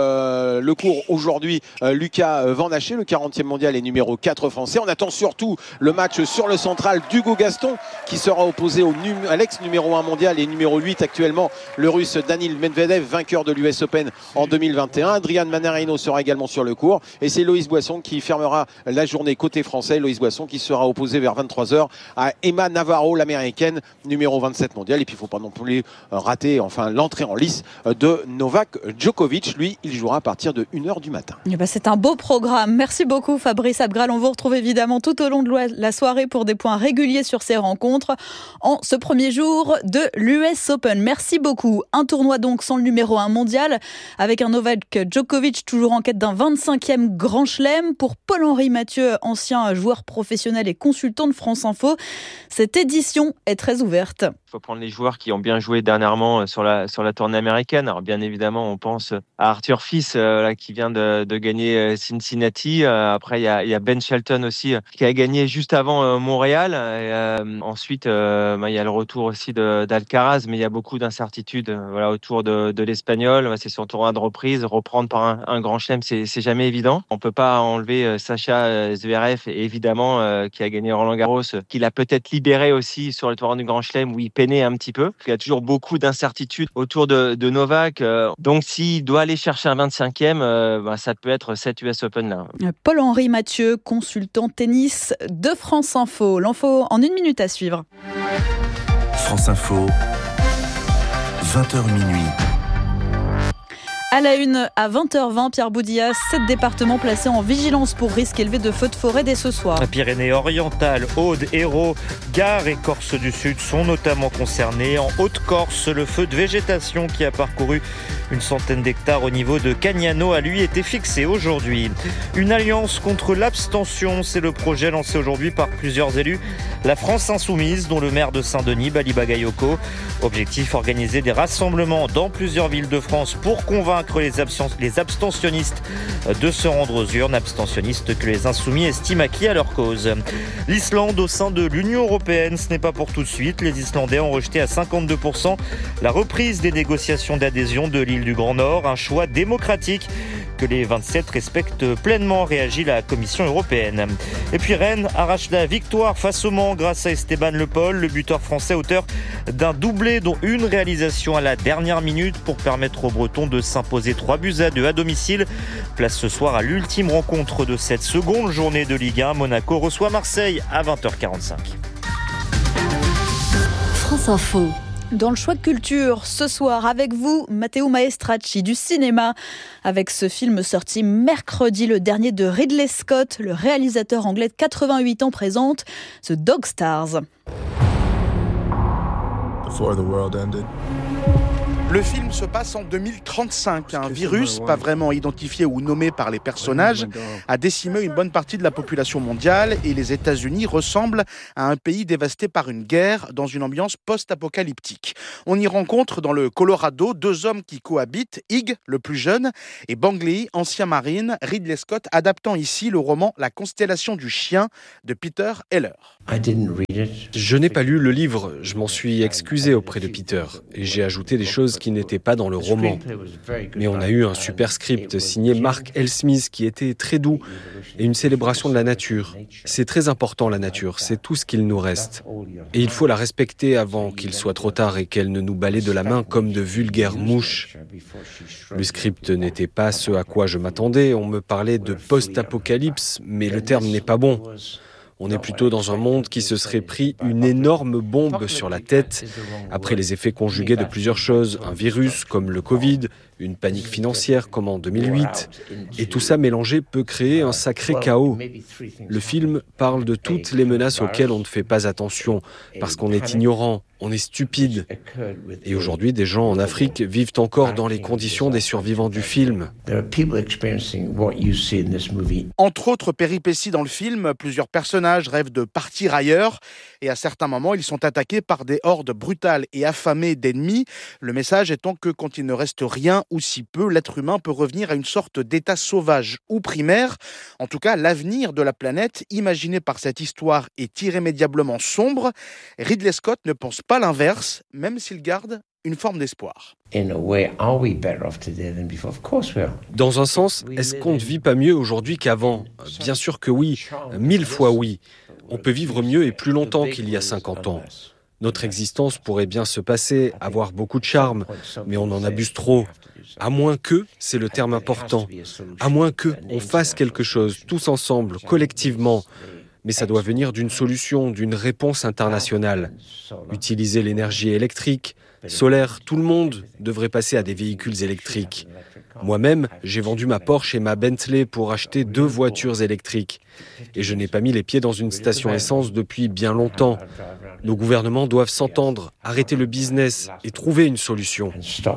le court aujourd'hui, Lucas Van Haché, le 40e mondial et numéro 4 français. On attend surtout le match sur le central d'Hugo Gaston qui sera opposé à l'ex numéro 1 mondial et numéro 8 actuellement, le russe Danil Medvedev, vainqueur de l'US Open en 2021. Adrian Mannarino sera également sur le court et c'est Loïs Boisson qui fermera la journée côté français. Loïs Boisson qui sera opposé vers 23h à Emma Navarro, l'américaine numéro 27 mondiale. Et puis il ne faut pas non plus rater l'entrée en lice de Novak Djokovic. Lui, il jouera à partir de 1h du matin. Et ben c'est un beau programme. Merci beaucoup Fabrice Abgral. On vous retrouve évidemment tout au long de la soirée pour des points réguliers sur ces rencontres en ce premier jour de l'US Open. Merci beaucoup. Un tournoi donc sans le numéro 1 mondial avec un Novak Djokovic toujours en quête d'un 25e Grand Chelem. Pour Paul-Henri Mathieu, ancien joueur professionnel et consultant de France Info, cette édition est très ouverte. Il faut prendre les joueurs qui ont bien joué dernièrement sur la tournée américaine. Alors bien évidemment, on pense à Arthur Fils qui vient de gagner Cincinnati. Après, il y a Ben Shelton aussi qui a gagné juste avant Montréal. Ensuite, il y a le retour aussi d'Alcaraz, mais il y a beaucoup d'incertitudes autour de l'Espagnol. C'est son tournoi de reprise. Reprendre par un grand chelem, c'est jamais évident. On peut pas enlever Sacha Zverev, évidemment, qui a gagné Roland-Garros, qui l'a peut-être libéré aussi sur le tournoi du grand chelem où il peinait un petit peu. Il y a toujours beaucoup d'incertitudes autour de Novak. Donc, s'il doit aller chercher un 25e, ça peut être cet US Open là. Paul-Henri Mathieu, consultant tennis de France Info. L'info en 1 minute à suivre. France Info, 20h minuit. À la une, à 20h20, Pierre Boudillas, 7 départements placés en vigilance pour risque élevé de feux de forêt dès ce soir. Pyrénées-Orientales, Aude, Hérault, Gard et Corse du Sud sont notamment concernés. En Haute-Corse, le feu de végétation qui a parcouru une centaine d'hectares au niveau de Cagnano a lui été fixé aujourd'hui. Une alliance contre l'abstention, c'est le projet lancé aujourd'hui par plusieurs élus. La France Insoumise, dont le maire de Saint-Denis, Bali Bagayoko. Objectif, organiser des rassemblements dans plusieurs villes de France pour convaincre les abstentionnistes de se rendre aux urnes, abstentionnistes que les insoumis estiment acquis à leur cause. L'Islande au sein de l'Union européenne, ce n'est pas pour tout de suite. Les Islandais ont rejeté à 52% la reprise des négociations d'adhésion de l'île du Grand Nord, un choix démocratique que les 27 respectent pleinement, réagit la Commission européenne. Et puis Rennes arrache la victoire face au Mans grâce à Esteban Le Pol, le buteur français auteur d'un doublé dont une réalisation à la dernière minute pour permettre aux Bretons de s'imposer 3-2 à domicile. Place ce soir à l'ultime rencontre de cette seconde journée de Ligue 1. Monaco reçoit Marseille à 20h45. France Info. Dans le choix de culture, ce soir, avec vous, Matteo Maestracci du cinéma. Avec ce film sorti mercredi, le dernier de Ridley Scott, le réalisateur anglais de 88 ans présente The Dog Stars. Before the world ended. Le film se passe en 2035. Un virus, pas vraiment identifié ou nommé par les personnages, a décimé une bonne partie de la population mondiale et les États-Unis ressemblent à un pays dévasté par une guerre dans une ambiance post-apocalyptique. On y rencontre dans le Colorado 2 hommes qui cohabitent, Hig, le plus jeune, et Bang Lee, ancien marine, Ridley Scott adaptant ici le roman La constellation du chien de Peter Heller. Je n'ai pas lu le livre, je m'en suis excusé auprès de Peter et j'ai ajouté des choses qui n'étaient pas dans le roman. Mais on a eu un super script signé Mark L. Smith qui était très doux et une célébration de la nature. C'est très important la nature, c'est tout ce qu'il nous reste. Et il faut la respecter avant qu'il soit trop tard et qu'elle ne nous balaie de la main comme de vulgaires mouches. Le script n'était pas ce à quoi je m'attendais, on me parlait de post-apocalypse, mais le terme n'est pas bon. On est plutôt dans un monde qui se serait pris une énorme bombe sur la tête, après les effets conjugués de plusieurs choses, un virus comme le Covid, une panique financière comme en 2008, et tout ça mélangé peut créer un sacré chaos. Le film parle de toutes les menaces auxquelles on ne fait pas attention, parce qu'on est ignorant, on est stupide. Et aujourd'hui, des gens en Afrique vivent encore dans les conditions des survivants du film. Entre autres péripéties dans le film, plusieurs personnages rêvent de partir ailleurs et à certains moments, ils sont attaqués par des hordes brutales et affamées d'ennemis. Le message étant que quand il ne reste rien ou si peu, l'être humain peut revenir à une sorte d'état sauvage ou primaire. En tout cas, l'avenir de la planète, imaginé par cette histoire, est irrémédiablement sombre. Ridley Scott ne pense pas l'inverse, même s'il garde une forme d'espoir. Dans un sens, est-ce qu'on ne vit pas mieux aujourd'hui qu'avant ? Bien sûr que oui, 1000 fois oui. On peut vivre mieux et plus longtemps qu'il y a 50 ans. Notre existence pourrait bien se passer, avoir beaucoup de charme, mais on en abuse trop. À moins que, c'est le terme important, à moins que on fasse quelque chose tous ensemble, collectivement. Mais ça doit venir d'une solution, d'une réponse internationale. Utiliser l'énergie électrique, solaire, tout le monde devrait passer à des véhicules électriques. Moi-même, j'ai vendu ma Porsche et ma Bentley pour acheter 2 voitures électriques. Et je n'ai pas mis les pieds dans une station essence depuis bien longtemps. Nos gouvernements doivent s'entendre, arrêter le business et trouver une solution.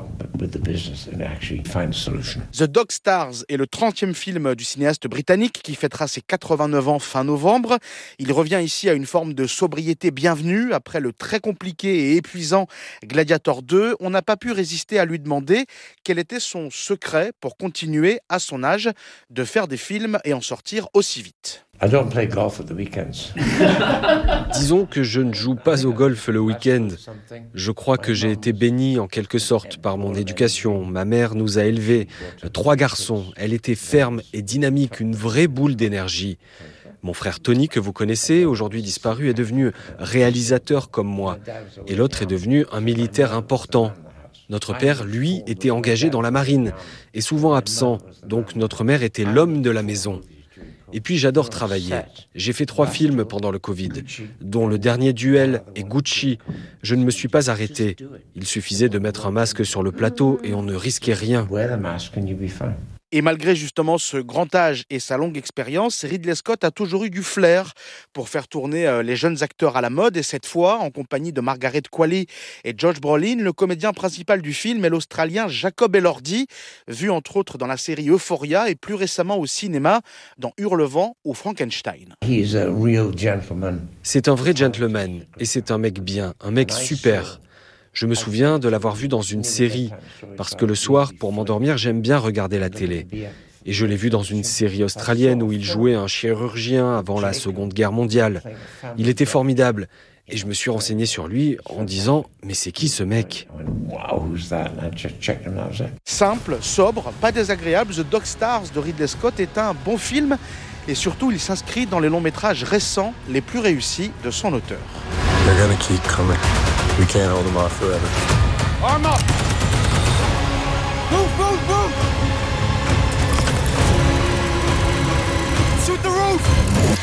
The Dog Stars est le 30e film du cinéaste britannique qui fêtera ses 89 ans fin novembre. Il revient ici à une forme de sobriété bienvenue. Après le très compliqué et épuisant Gladiator 2, on n'a pas pu résister à lui demander quel était son secret pour continuer, à son âge, de faire des films et en sortir aussi vite. Disons que je ne joue pas au golf le week-end. Je crois que j'ai été béni en quelque sorte par mon éducation. Ma mère nous a élevés, 3 garçons. Elle était ferme et dynamique, une vraie boule d'énergie. Mon frère Tony, que vous connaissez, aujourd'hui disparu, est devenu réalisateur comme moi. Et l'autre est devenu un militaire important. Notre père, lui, était engagé dans la marine et souvent absent. Donc notre mère était l'homme de la maison. Et puis j'adore travailler. J'ai fait 3 films pendant le Covid, dont le dernier Duel et Gucci. Je ne me suis pas arrêté. Il suffisait de mettre un masque sur le plateau et on ne risquait rien. Et malgré justement ce grand âge et sa longue expérience, Ridley Scott a toujours eu du flair pour faire tourner les jeunes acteurs à la mode. Et cette fois, en compagnie de Margaret Qualley et Josh Brolin, le comédien principal du film est l'Australien Jacob Elordi, vu entre autres dans la série Euphoria et plus récemment au cinéma dans Hurlevent ou Frankenstein. C'est un vrai gentleman et c'est un mec bien, un mec super. Je me souviens de l'avoir vu dans une série, parce que le soir, pour m'endormir, j'aime bien regarder la télé. Et je l'ai vu dans une série australienne où il jouait un chirurgien avant la Seconde Guerre mondiale. Il était formidable. Et je me suis renseigné sur lui en disant « Mais c'est qui ce mec ?» Simple, sobre, pas désagréable, The Dog Stars de Ridley Scott est un bon film. Et surtout, il s'inscrit dans les longs métrages récents les plus réussis de son auteur. They're gonna keep coming. We can't hold them off forever. Arm up! Move, move, move! Shoot the roof!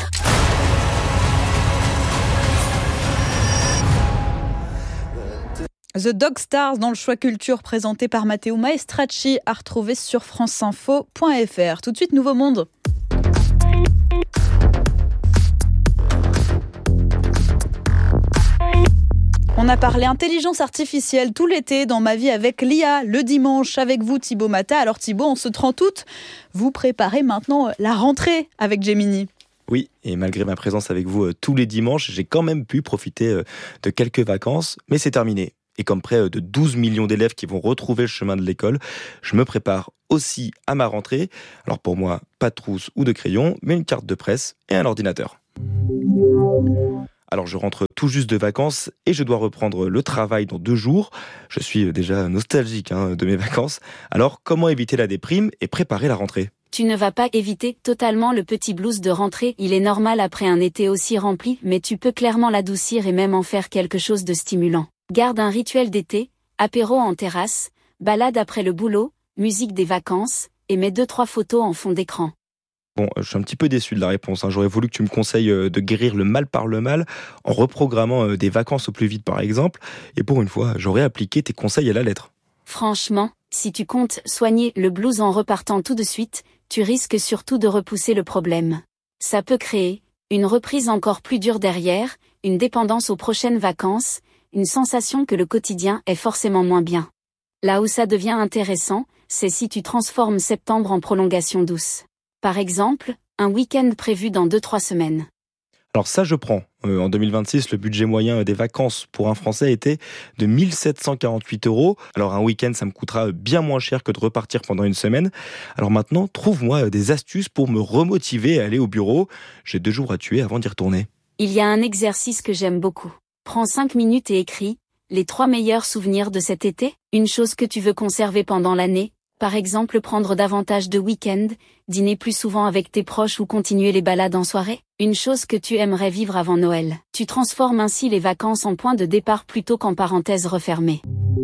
The Dog Stars dans le choix culture présenté par Matteo Maestracci à retrouver sur franceinfo.fr. Tout de suite, Nouveau Monde. On a parlé intelligence artificielle tout l'été dans Ma vie avec l'IA, le dimanche avec vous Thibaut Mata. Alors Thibaut, on se 30 août, vous préparez maintenant la rentrée avec Gemini. Oui, et malgré ma présence avec vous tous les dimanches, j'ai quand même pu profiter de quelques vacances, mais c'est terminé. Et comme près de 12 millions d'élèves qui vont retrouver le chemin de l'école, je me prépare aussi à ma rentrée. Alors pour moi, pas de trousse ou de crayon, mais une carte de presse et un ordinateur. Alors je rentre tout juste de vacances et je dois reprendre le travail dans 2 jours. Je suis déjà nostalgique de mes vacances. Alors comment éviter la déprime et préparer la rentrée ? Tu ne vas pas éviter totalement le petit blues de rentrée, il est normal après un été aussi rempli, mais tu peux clairement l'adoucir et même en faire quelque chose de stimulant. Garde un rituel d'été, apéro en terrasse, balade après le boulot, musique des vacances, et mets 2-3 photos en fond d'écran. Bon, je suis un petit peu déçu de la réponse. J'aurais voulu que tu me conseilles de guérir le mal par le mal en reprogrammant des vacances au plus vite par exemple. Et pour une fois, j'aurais appliqué tes conseils à la lettre. Franchement, si tu comptes soigner le blues en repartant tout de suite, tu risques surtout de repousser le problème. Ça peut créer une reprise encore plus dure derrière, une dépendance aux prochaines vacances, une sensation que le quotidien est forcément moins bien. Là où ça devient intéressant, c'est si tu transformes septembre en prolongation douce. Par exemple, un week-end prévu dans 2-3 semaines. Alors ça, je prends. En 2026, le budget moyen des vacances pour un Français était de 1 748 €. Alors un week-end, ça me coûtera bien moins cher que de repartir pendant une semaine. Alors maintenant, trouve-moi des astuces pour me remotiver à aller au bureau. J'ai 2 jours à tuer avant d'y retourner. Il y a un exercice que j'aime beaucoup. Prends 5 minutes et écris les 3 meilleurs souvenirs de cet été. Une chose que tu veux conserver pendant l'année. Par exemple, prendre davantage de week-ends, dîner plus souvent avec tes proches ou continuer les balades en soirée. Une chose que tu aimerais vivre avant Noël. Tu transformes ainsi les vacances en point de départ plutôt qu'en parenthèse refermée.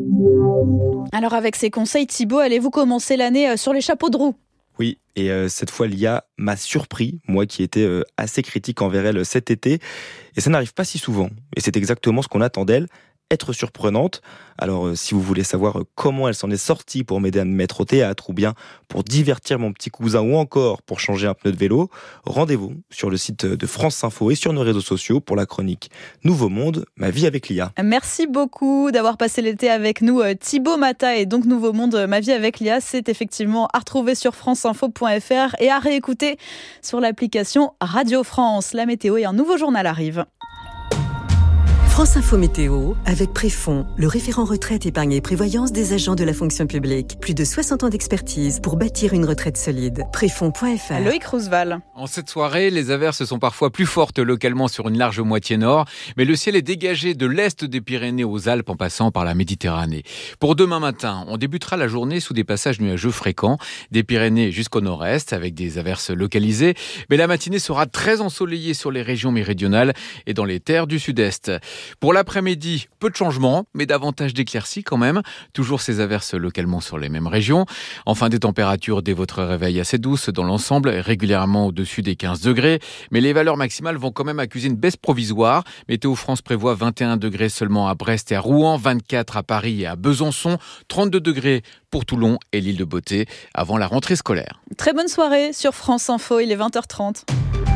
Alors avec ces conseils, Thibaut, allez-vous commencer l'année sur les chapeaux de roue ? Oui, et cette fois, l'IA m'a surpris, moi qui étais assez critique envers elle cet été. Et ça n'arrive pas si souvent. Et c'est exactement ce qu'on attend d'elle. Être surprenante. Alors si vous voulez savoir comment elle s'en est sortie pour m'aider à me mettre au théâtre ou bien pour divertir mon petit cousin ou encore pour changer un pneu de vélo, rendez-vous sur le site de France Info et sur nos réseaux sociaux pour la chronique Nouveau Monde, ma vie avec l'IA. Merci beaucoup d'avoir passé l'été avec nous Thibaut Mata et donc Nouveau Monde, ma vie avec l'IA, c'est effectivement à retrouver sur franceinfo.fr et à réécouter sur l'application Radio France. La météo et un nouveau journal arrivent. France Info Météo, avec Préfond, le référent retraite, épargne et prévoyance des agents de la fonction publique. Plus de 60 ans d'expertise pour bâtir une retraite solide. Préfond.fr. Loïc Roosevelt. En cette soirée, les averses sont parfois plus fortes localement sur une large moitié nord, mais le ciel est dégagé de l'est des Pyrénées aux Alpes en passant par la Méditerranée. Pour demain matin, on débutera la journée sous des passages nuageux fréquents, des Pyrénées jusqu'au nord-est avec des averses localisées, mais la matinée sera très ensoleillée sur les régions méridionales et dans les terres du sud-est. Pour l'après-midi, peu de changements, mais davantage d'éclaircies quand même. Toujours ces averses localement sur les mêmes régions. Enfin, des températures dès votre réveil assez douces dans l'ensemble, régulièrement au-dessus des 15 degrés. Mais les valeurs maximales vont quand même accuser une baisse provisoire. Météo France prévoit 21 degrés seulement à Brest et à Rouen, 24 à Paris et à Besançon, 32 degrés pour Toulon et l'île de Beauté avant la rentrée scolaire. Très bonne soirée sur France Info, il est 20h30.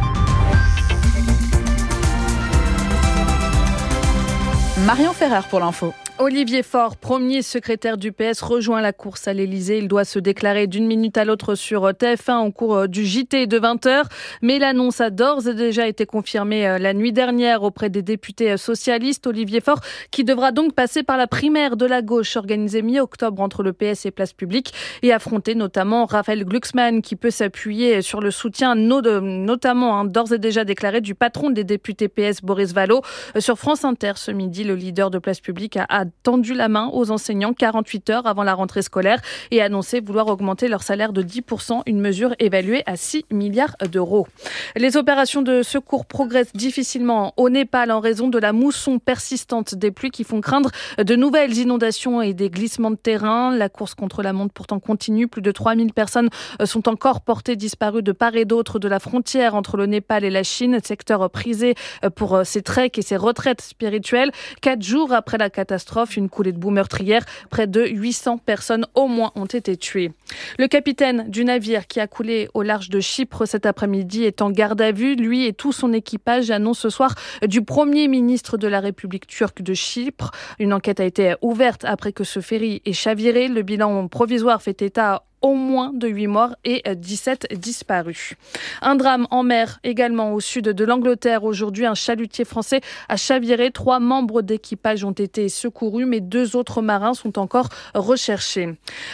Marion Ferrer pour l'info. Olivier Faure, premier secrétaire du PS, rejoint la course à l'Elysée. Il doit se déclarer d'une minute à l'autre sur TF1 au cours du JT de 20h. Mais l'annonce a d'ores et déjà été confirmée la nuit dernière auprès des députés socialistes. Olivier Faure qui devra donc passer par la primaire de la gauche organisée mi-octobre entre le PS et Place Publique et affronter notamment Raphaël Glucksmann qui peut s'appuyer sur le soutien notamment d'ores et déjà déclaré du patron des députés PS Boris Vallaud. Sur France Inter ce midi, le leader de Place Publique a tendu la main aux enseignants 48 heures avant la rentrée scolaire et annoncé vouloir augmenter leur salaire de 10%, une mesure évaluée à 6 milliards d'euros. Les opérations de secours progressent difficilement au Népal en raison de la mousson persistante des pluies qui font craindre de nouvelles inondations et des glissements de terrain. La course contre la montre pourtant continue. Plus de 3000 personnes sont encore portées disparues de part et d'autre de la frontière entre le Népal et la Chine, secteur prisé pour ses treks et ses retraites spirituelles. 4 jours après la catastrophe, une coulée de boue meurtrière, près de 800 personnes au moins ont été tuées. Le capitaine du navire qui a coulé au large de Chypre cet après-midi est en garde à vue. Lui et tout son équipage annoncent ce soir du Premier ministre de la République turque de Chypre. Une enquête a été ouverte après que ce ferry ait chaviré. Le bilan provisoire fait état au moins de 8 morts et 17 disparus. Un drame en mer également au sud de l'Angleterre. Aujourd'hui, un chalutier français a chaviré. 3 membres d'équipage ont été secourus, mais 2 autres marins sont encore recherchés.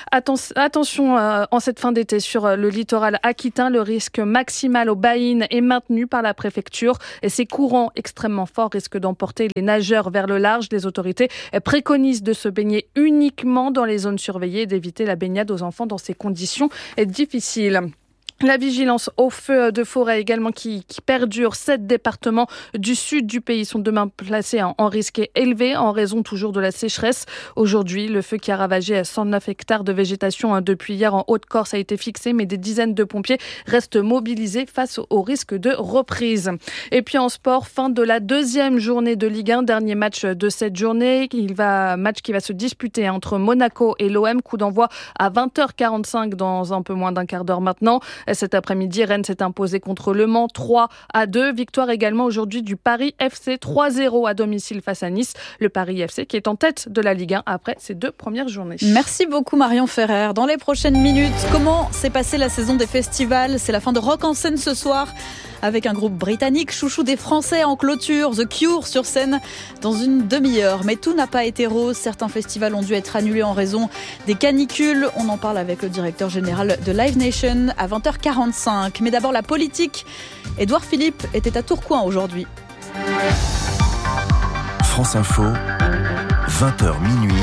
Attention en cette fin d'été sur le littoral aquitain, le risque maximal aux baïnes est maintenu par la préfecture et ces courants extrêmement forts risquent d'emporter les nageurs vers le large. Les autorités préconisent de se baigner uniquement dans les zones surveillées et d'éviter la baignade aux enfants dans ces conditions difficiles. La vigilance au feu de forêt également qui perdure. 7 départements du sud du pays sont demain placés en risque élevé en raison toujours de la sécheresse. Aujourd'hui, le feu qui a ravagé 109 hectares de végétation depuis hier en Haute-Corse a été fixé, mais des dizaines de pompiers restent mobilisés face au risque de reprise. Et puis en sport, fin de la 2e journée de Ligue 1, dernier match de cette journée. Match qui va se disputer entre Monaco et l'OM. Coup d'envoi à 20h45 dans un peu moins d'un quart d'heure maintenant. Cet après-midi, Rennes s'est imposé contre Le Mans 3-2. Victoire également aujourd'hui du Paris FC 3-0 à domicile face à Nice. Le Paris FC qui est en tête de la Ligue 1 après ces 2 premières journées. Merci beaucoup Marion Ferrer. Dans les prochaines minutes, comment s'est passée la saison des festivals ? C'est la fin de Rock en scène ce soir avec un groupe britannique, chouchou des Français en clôture, The Cure sur scène dans une demi-heure. Mais tout n'a pas été rose. Certains festivals ont dû être annulés en raison des canicules. On en parle avec le directeur général de Live Nation à 20h45. Mais d'abord la politique. Édouard Philippe était à Tourcoing aujourd'hui. France Info, 20h minuit.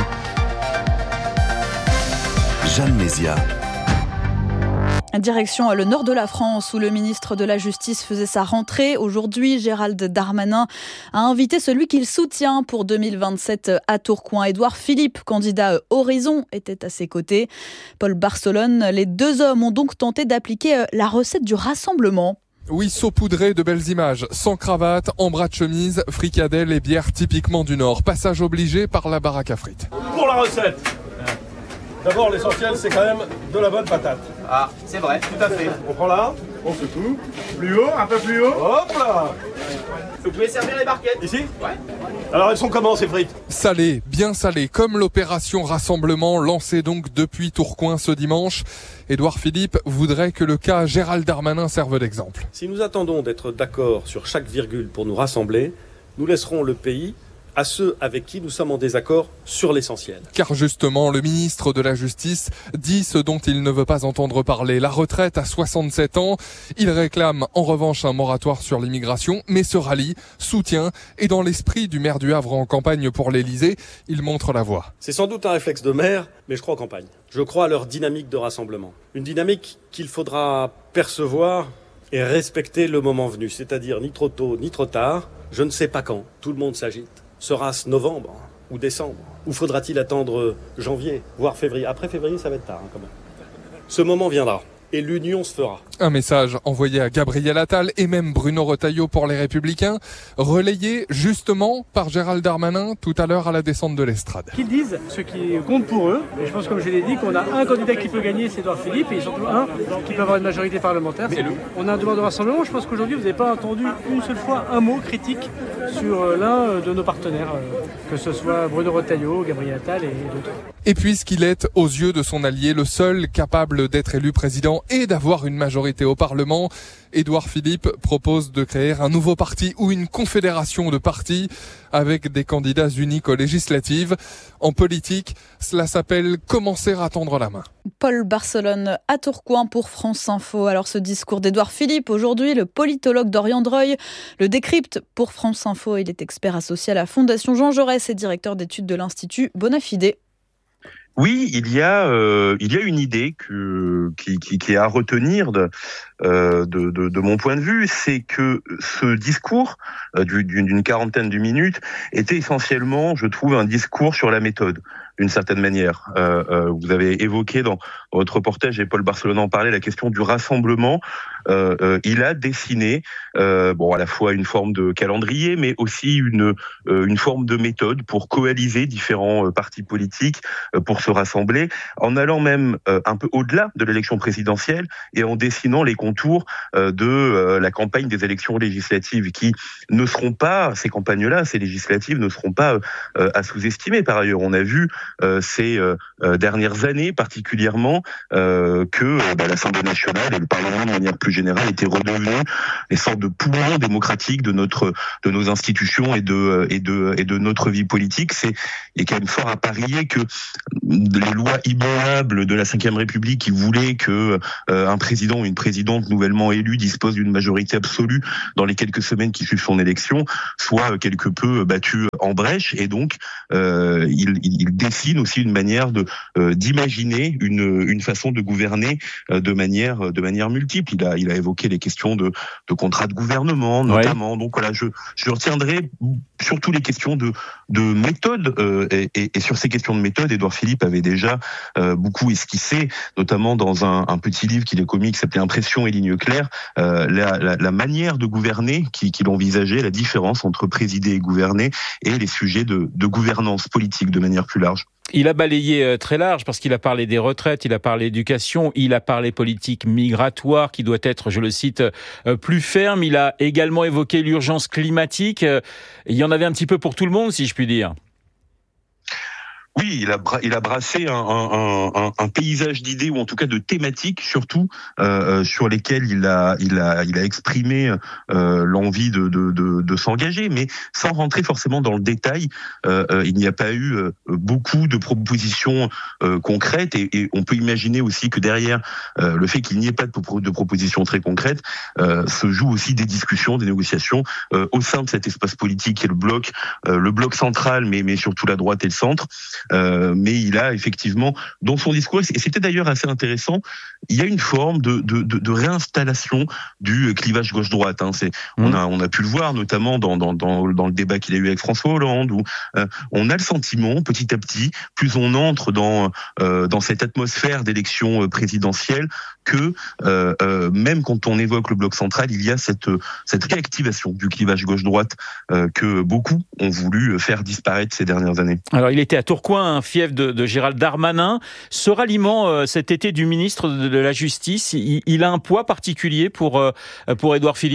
Jeanne Mézia. Direction le nord de la France où le ministre de la Justice faisait sa rentrée. Aujourd'hui, Gérald Darmanin a invité celui qu'il soutient pour 2027 à Tourcoing. Édouard Philippe, candidat Horizon, était à ses côtés. Paul Barcelone, les 2 hommes ont donc tenté d'appliquer la recette du rassemblement. Oui, saupoudré de belles images, sans cravate, en bras de chemise, fricadelle et bière typiquement du Nord. Passage obligé par la baraque à frites. Pour la recette, d'abord l'essentiel c'est quand même de la bonne patate. Ah, c'est vrai, tout à fait. On prend là, on secoue, plus haut, un peu plus haut, hop là. Vous pouvez servir les barquettes. Ici ? Ouais. Alors elles sont comment ces frites ? Salées, bien salées, comme l'opération Rassemblement lancée donc depuis Tourcoing ce dimanche. Édouard Philippe voudrait que le cas Gérald Darmanin serve d'exemple. Si nous attendons d'être d'accord sur chaque virgule pour nous rassembler, nous laisserons le pays à ceux avec qui nous sommes en désaccord sur l'essentiel. Car justement, le ministre de la Justice dit ce dont il ne veut pas entendre parler. La retraite à 67 ans. Il réclame en revanche un moratoire sur l'immigration, mais se rallie, soutient, et dans l'esprit du maire du Havre en campagne pour l'Elysée, il montre la voie. C'est sans doute un réflexe de maire, mais je crois en campagne. Je crois à leur dynamique de rassemblement. Une dynamique qu'il faudra percevoir et respecter le moment venu, c'est-à-dire ni trop tôt ni trop tard. Je ne sais pas quand, tout le monde s'agite. Sera-ce novembre ou décembre? Ou faudra-t-il attendre janvier, voire février? Après février, ça va être tard quand même. Ce moment viendra et l'union se fera. Un message envoyé à Gabriel Attal et même Bruno Retailleau pour les Républicains, relayé justement par Gérald Darmanin tout à l'heure à la descente de l'estrade. Qu'ils disent ce qui compte pour eux, et je pense comme je l'ai dit qu'on a un candidat qui peut gagner, c'est Édouard Philippe, et surtout un qui peut avoir une majorité parlementaire. On a un devoir de rassemblement, je pense qu'aujourd'hui vous n'avez pas entendu une seule fois un mot critique sur l'un de nos partenaires, que ce soit Bruno Retailleau, Gabriel Attal et d'autres. Et puisqu'il est, aux yeux de son allié, le seul capable d'être élu président et d'avoir une majorité au Parlement, Édouard Philippe propose de créer un nouveau parti ou une confédération de partis avec des candidats uniques aux législatives. En politique, cela s'appelle commencer à tendre la main. Paul Barcelone à Tourcoing pour France Info. Alors ce discours d'Édouard Philippe, aujourd'hui, le politologue Dorian Dreuil le décrypte pour France Info. Il est expert associé à la Fondation Jean Jaurès et directeur d'études de l'Institut Bonafide. Oui, il y a une idée qui est à retenir de mon point de vue, c'est que ce discours d'une quarantaine de minutes était essentiellement, je trouve, un discours sur la méthode, d'une certaine manière. Vous avez évoqué dans votre reportage, et Paul Barcelone en parlait, la question du rassemblement. Il a dessiné à la fois une forme de calendrier, mais aussi une forme de méthode pour coaliser différents partis politiques, pour se rassembler, en allant même un peu au-delà de l'élection présidentielle et en dessinant les contours de la campagne des élections législatives qui ne seront pas, ces campagnes-là, ces législatives ne seront pas à sous-estimer. Par ailleurs, on a vu ces dernières années particulièrement que l'Assemblée nationale et le Parlement de manière plus générale étaient redevenus des sortes de poumons démocratiques de nos institutions et de notre vie politique. Il est quand même fort à parier que les lois immuables de la Ve République qui voulaient que un président ou une présidente nouvellement élue dispose d'une majorité absolue dans les quelques semaines qui suivent son élection soient quelque peu battues en brèche, et donc il dessine aussi une manière d'imaginer une façon de gouverner de manière multiple. Il a évoqué les questions de contrat de gouvernement notamment. Ouais. Donc voilà, je retiendrai surtout les questions de méthode, et sur ces questions de méthode, Édouard Philippe avait déjà beaucoup esquissé, notamment dans un petit livre qu'il a commis qui s'appelait Impression et lignes claires, la manière de gouverner qu'il envisageait, la différence entre présider et gouverner, et les sujets de gouvernance politique de manière plus large. Il a balayé très large parce qu'il a parlé des retraites, il a parlé d'éducation, il a parlé politique migratoire qui doit être, je le cite, plus ferme. Il a également évoqué l'urgence climatique. Il y en avait un petit peu pour tout le monde, si je puis dire. Oui, il a brassé un paysage d'idées, ou en tout cas de thématiques surtout, sur lesquelles il a exprimé l'envie de s'engager, mais sans rentrer forcément dans le détail. Il n'y a pas eu beaucoup de propositions concrètes, et on peut imaginer aussi que derrière le fait qu'il n'y ait pas de propositions très concrètes se jouent aussi des discussions, des négociations au sein de cet espace politique qui est le bloc central, mais surtout la droite et le centre. Mais il a effectivement, dans son discours, et c'était d'ailleurs assez intéressant, il y a une forme de réinstallation du clivage gauche-droite. On a pu le voir notamment dans le débat qu'il a eu avec François Hollande, où on a le sentiment, petit à petit, plus on entre dans cette atmosphère d'élection présidentielle, que même quand on évoque le bloc central, il y a cette réactivation du clivage gauche-droite que beaucoup ont voulu faire disparaître ces dernières années. Alors il était à Tourcoing, un fief de Gérald Darmanin. Ce ralliement cet été du ministre de la Justice, il a un poids particulier pour Édouard Philippe ?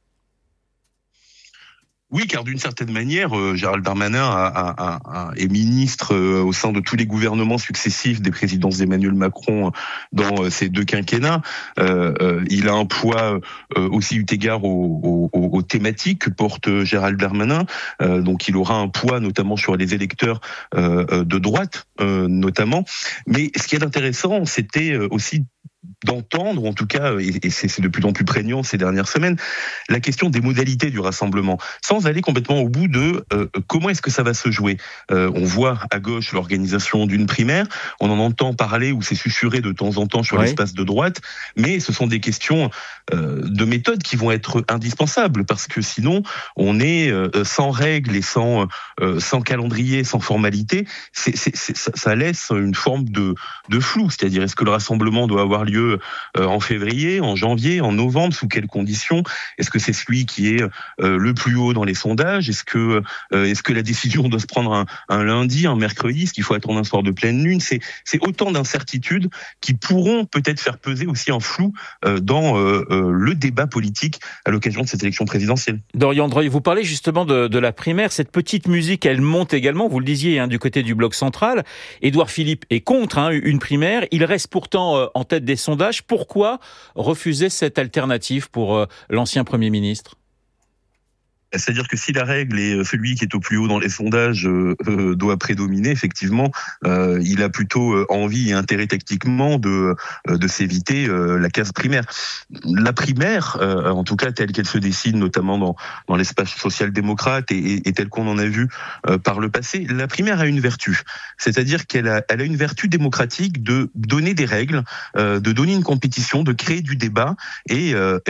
Oui, car d'une certaine manière, Gérald Darmanin est ministre au sein de tous les gouvernements successifs des présidences d'Emmanuel Macron dans ces deux quinquennats. Il a un poids aussi eu égard aux thématiques que porte Gérald Darmanin. Donc il aura un poids notamment sur les électeurs de droite, notamment. Mais ce qui est intéressant, c'était aussi d'entendre, ou en tout cas, et c'est de plus en plus prégnant ces dernières semaines, la question des modalités du rassemblement, sans aller complètement au bout de comment est-ce que ça va se jouer. On voit à gauche l'organisation d'une primaire, on en entend parler ou c'est susurré de temps en temps sur l'espace de droite, mais ce sont des questions de méthode qui vont être indispensables, parce que sinon, on est sans règles et sans calendrier, sans formalité, ça laisse une forme de flou, c'est-à-dire est-ce que le rassemblement doit avoir lieu en février, en janvier, en novembre, sous quelles conditions? Est-ce que c'est celui qui est le plus haut dans les sondages? Est-ce que la décision doit se prendre un lundi, un mercredi? Est-ce qu'il faut attendre un soir de pleine lune? C'est autant d'incertitudes qui pourront peut-être faire peser aussi un flou dans le débat politique à l'occasion de cette élection présidentielle. Dorian Dreuil, vous parlez justement de la primaire. Cette petite musique, elle monte également, vous le disiez, du côté du bloc central. Édouard Philippe est contre une primaire. Il reste pourtant en tête des sondages. Pourquoi refuser cette alternative pour l'ancien Premier ministre ? C'est-à-dire que si la règle est celui qui est au plus haut dans les sondages doit prédominer, effectivement, il a plutôt envie et intérêt tactiquement de s'éviter la case primaire. La primaire, en tout cas telle qu'elle se dessine, notamment dans l'espace social-démocrate et telle qu'on en a vu par le passé, la primaire a une vertu. C'est-à-dire qu'elle a une vertu démocratique de donner des règles, de donner une compétition, de créer du débat et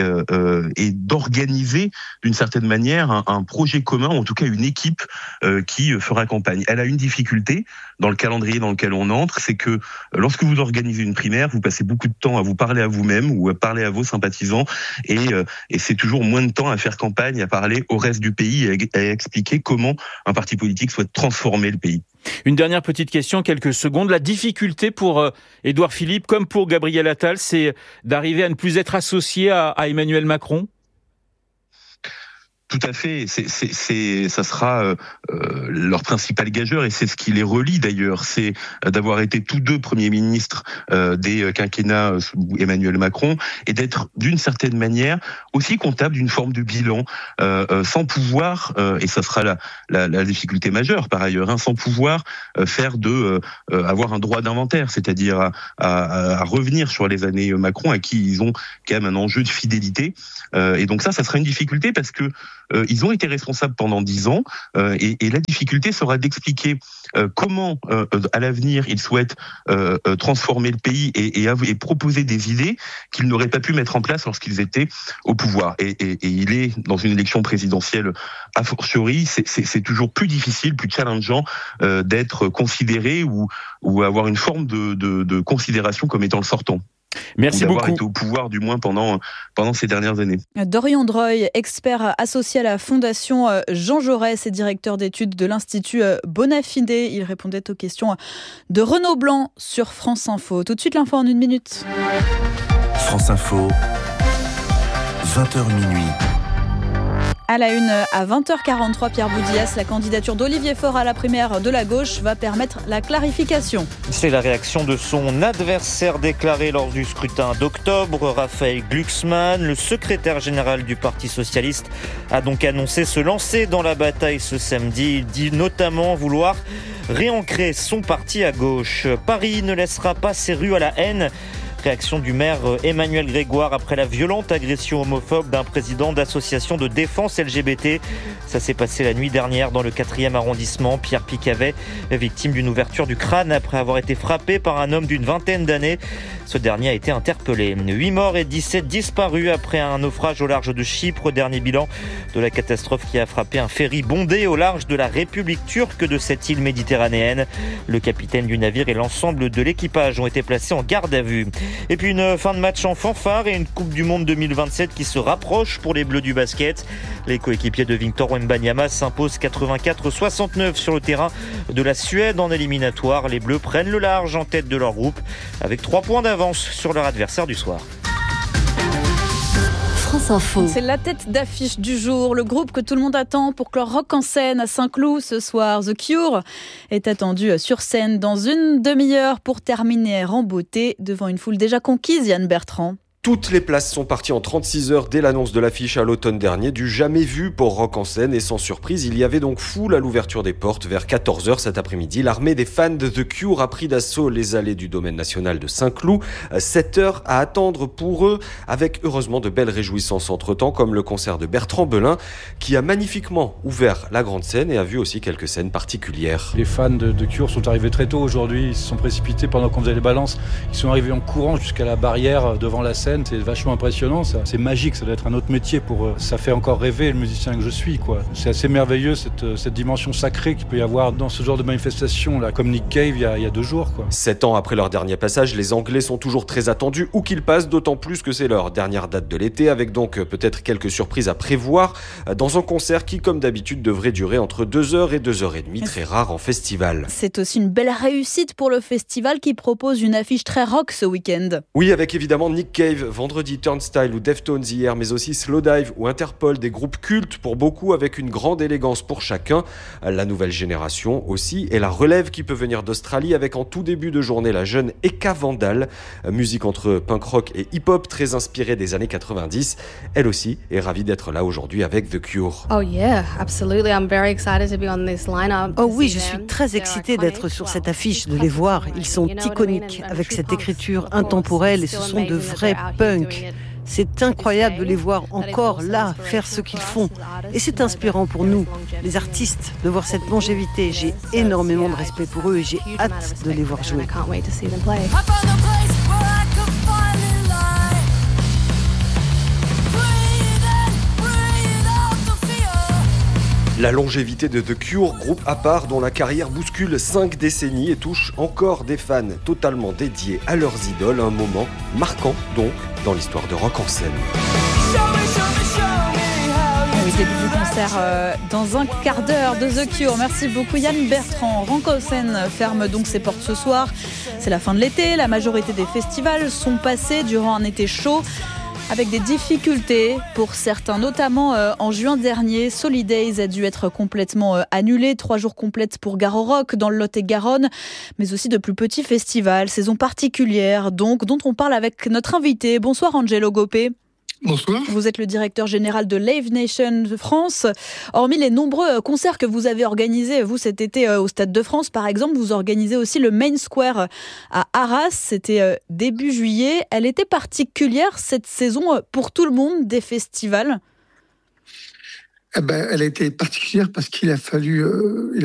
d'organiser d'une certaine manière un projet commun, ou en tout cas une équipe qui fera campagne. Elle a une difficulté dans le calendrier dans lequel on entre, c'est que lorsque vous organisez une primaire, vous passez beaucoup de temps à vous parler à vous-même ou à parler à vos sympathisants et c'est toujours moins de temps à faire campagne, à parler au reste du pays et à expliquer comment un parti politique souhaite transformer le pays. Une dernière petite question, quelques secondes. La difficulté pour Édouard Philippe, comme pour Gabriel Attal, c'est d'arriver à ne plus être associé à Emmanuel Macron ? Tout à fait, ça sera leur principal gageur et c'est ce qui les relie d'ailleurs, c'est d'avoir été tous deux premiers ministres des quinquennats sous Emmanuel Macron et d'être d'une certaine manière aussi comptable d'une forme de bilan, sans pouvoir, et ça sera la difficulté majeure par ailleurs, sans pouvoir faire avoir un droit d'inventaire, c'est-à-dire à revenir sur les années Macron à qui ils ont quand même un enjeu de fidélité, et donc ça sera une difficulté parce que ils ont été responsables pendant 10 ans et la difficulté sera d'expliquer comment à l'avenir ils souhaitent transformer le pays et proposer des idées qu'ils n'auraient pas pu mettre en place lorsqu'ils étaient au pouvoir. Et il est dans une élection présidentielle a fortiori, c'est toujours plus difficile, plus challengeant d'être considéré ou avoir une forme de considération comme étant le sortant. Merci beaucoup. D'avoir été au pouvoir du moins pendant ces dernières années. Dorian Dreuil, expert associé à la Fondation Jean Jaurès et directeur d'études de l'Institut Bonafide. Il répondait aux questions de Renaud Blanc sur France Info. Tout de suite l'info en 1 minute. France Info, 20h minuit. À la une, à 20h43, Pierre Boudias, la candidature d'Olivier Faure à la primaire de la gauche va permettre la clarification. C'est la réaction de son adversaire déclaré lors du scrutin d'octobre, Raphaël Glucksmann. Le secrétaire général du Parti socialiste a donc annoncé se lancer dans la bataille ce samedi. Il dit notamment vouloir réancrer son parti à gauche. Paris ne laissera pas ses rues à la haine. Réaction du maire Emmanuel Grégoire après la violente agression homophobe d'un président d'association de défense LGBT. Ça s'est passé la nuit dernière dans le 4e arrondissement. Pierre Picavet, victime d'une ouverture du crâne après avoir été frappé par un homme d'une vingtaine d'années. Ce dernier a été interpellé. 8 morts et 17 disparus après un naufrage au large de Chypre. Dernier bilan de la catastrophe qui a frappé un ferry bondé au large de la République turque de cette île méditerranéenne. Le capitaine du navire et l'ensemble de l'équipage ont été placés en garde à vue. Et puis une fin de match en fanfare et une Coupe du Monde 2027 qui se rapproche pour les Bleus du basket. Les coéquipiers de Victor Wembanyama s'imposent 84-69 sur le terrain de la Suède en éliminatoire. Les Bleus prennent le large en tête de leur groupe avec 3 points d'avance sur leur adversaire du soir. France Info. C'est la tête d'affiche du jour. Le groupe que tout le monde attend pour clore Rock en scène à Saint-Cloud ce soir. The Cure est attendu sur scène dans une demi-heure pour terminer en beauté devant une foule déjà conquise, Yann Bertrand. Toutes les places sont parties en 36 heures dès l'annonce de l'affiche à l'automne dernier, du jamais vu pour Rock en scène. Et sans surprise, il y avait donc foule à l'ouverture des portes. Vers 14h cet après-midi, l'armée des fans de The Cure a pris d'assaut les allées du domaine national de Saint-Cloud. 7 heures à attendre pour eux, avec heureusement de belles réjouissances entre-temps, comme le concert de Bertrand Belin, qui a magnifiquement ouvert la grande scène et a vu aussi quelques scènes particulières. Les fans de Cure sont arrivés très tôt aujourd'hui, ils se sont précipités pendant qu'on faisait les balances. Ils sont arrivés en courant jusqu'à la barrière devant la scène. C'est vachement impressionnant, ça. C'est magique, ça doit être un autre métier pour eux. Ça fait encore rêver le musicien que je suis, quoi. C'est assez merveilleux cette dimension sacrée qu'il peut y avoir dans ce genre de manifestation, là, comme Nick Cave il y a 2 jours, quoi. 7 ans après leur dernier passage, les Anglais sont toujours très attendus, où qu'ils passent, d'autant plus que c'est leur dernière date de l'été, avec donc peut-être quelques surprises à prévoir dans un concert qui, comme d'habitude, devrait durer entre 2h et 2h30, très rare en festival. C'est aussi une belle réussite pour le festival qui propose une affiche très rock ce week-end. Oui, avec évidemment Nick Cave, vendredi Turnstile ou Deftones hier, mais aussi Slowdive ou Interpol, des groupes cultes pour beaucoup avec une grande élégance pour chacun. La nouvelle génération aussi, et la relève qui peut venir d'Australie avec en tout début de journée la jeune Eka Vandal, musique entre punk rock et hip-hop très inspirée des années 90. Elle aussi est ravie d'être là aujourd'hui avec The Cure. Oh oui, je suis très excitée d'être sur cette affiche, de les voir. Ils sont iconiques avec cette écriture intemporelle et ce sont de vrais punks. C'est incroyable de les voir encore là, faire ce qu'ils font. Et c'est inspirant pour nous, les artistes, de voir cette longévité. J'ai énormément de respect pour eux et j'ai hâte de les voir jouer. La longévité de The Cure, groupe à part dont la carrière bouscule 5 décennies et touche encore des fans totalement dédiés à leurs idoles, un moment marquant donc dans l'histoire de Rock en scène. Oui, début du concert dans un quart d'heure de The Cure. Merci beaucoup Yann Bertrand. Rock en scène ferme donc ses portes ce soir. C'est la fin de l'été, la majorité des festivals sont passés durant un été chaud, avec des difficultés pour certains, notamment en juin dernier. Solidays a dû être complètement annulé. 3 jours complètes pour Garo Rock dans le Lot-et-Garonne, mais aussi de plus petits festivals, saison particulière donc, dont on parle avec notre invité. Bonsoir Angelo Gopé. Bonsoir. Vous êtes le directeur général de Live Nation France. Hormis les nombreux concerts que vous avez organisés, vous, cet été au Stade de France, par exemple, vous organisez aussi le Main Square à Arras. C'était début juillet. Elle était particulière, cette saison, pour tout le monde des festivals? Elle a été particulière parce qu'il a fallu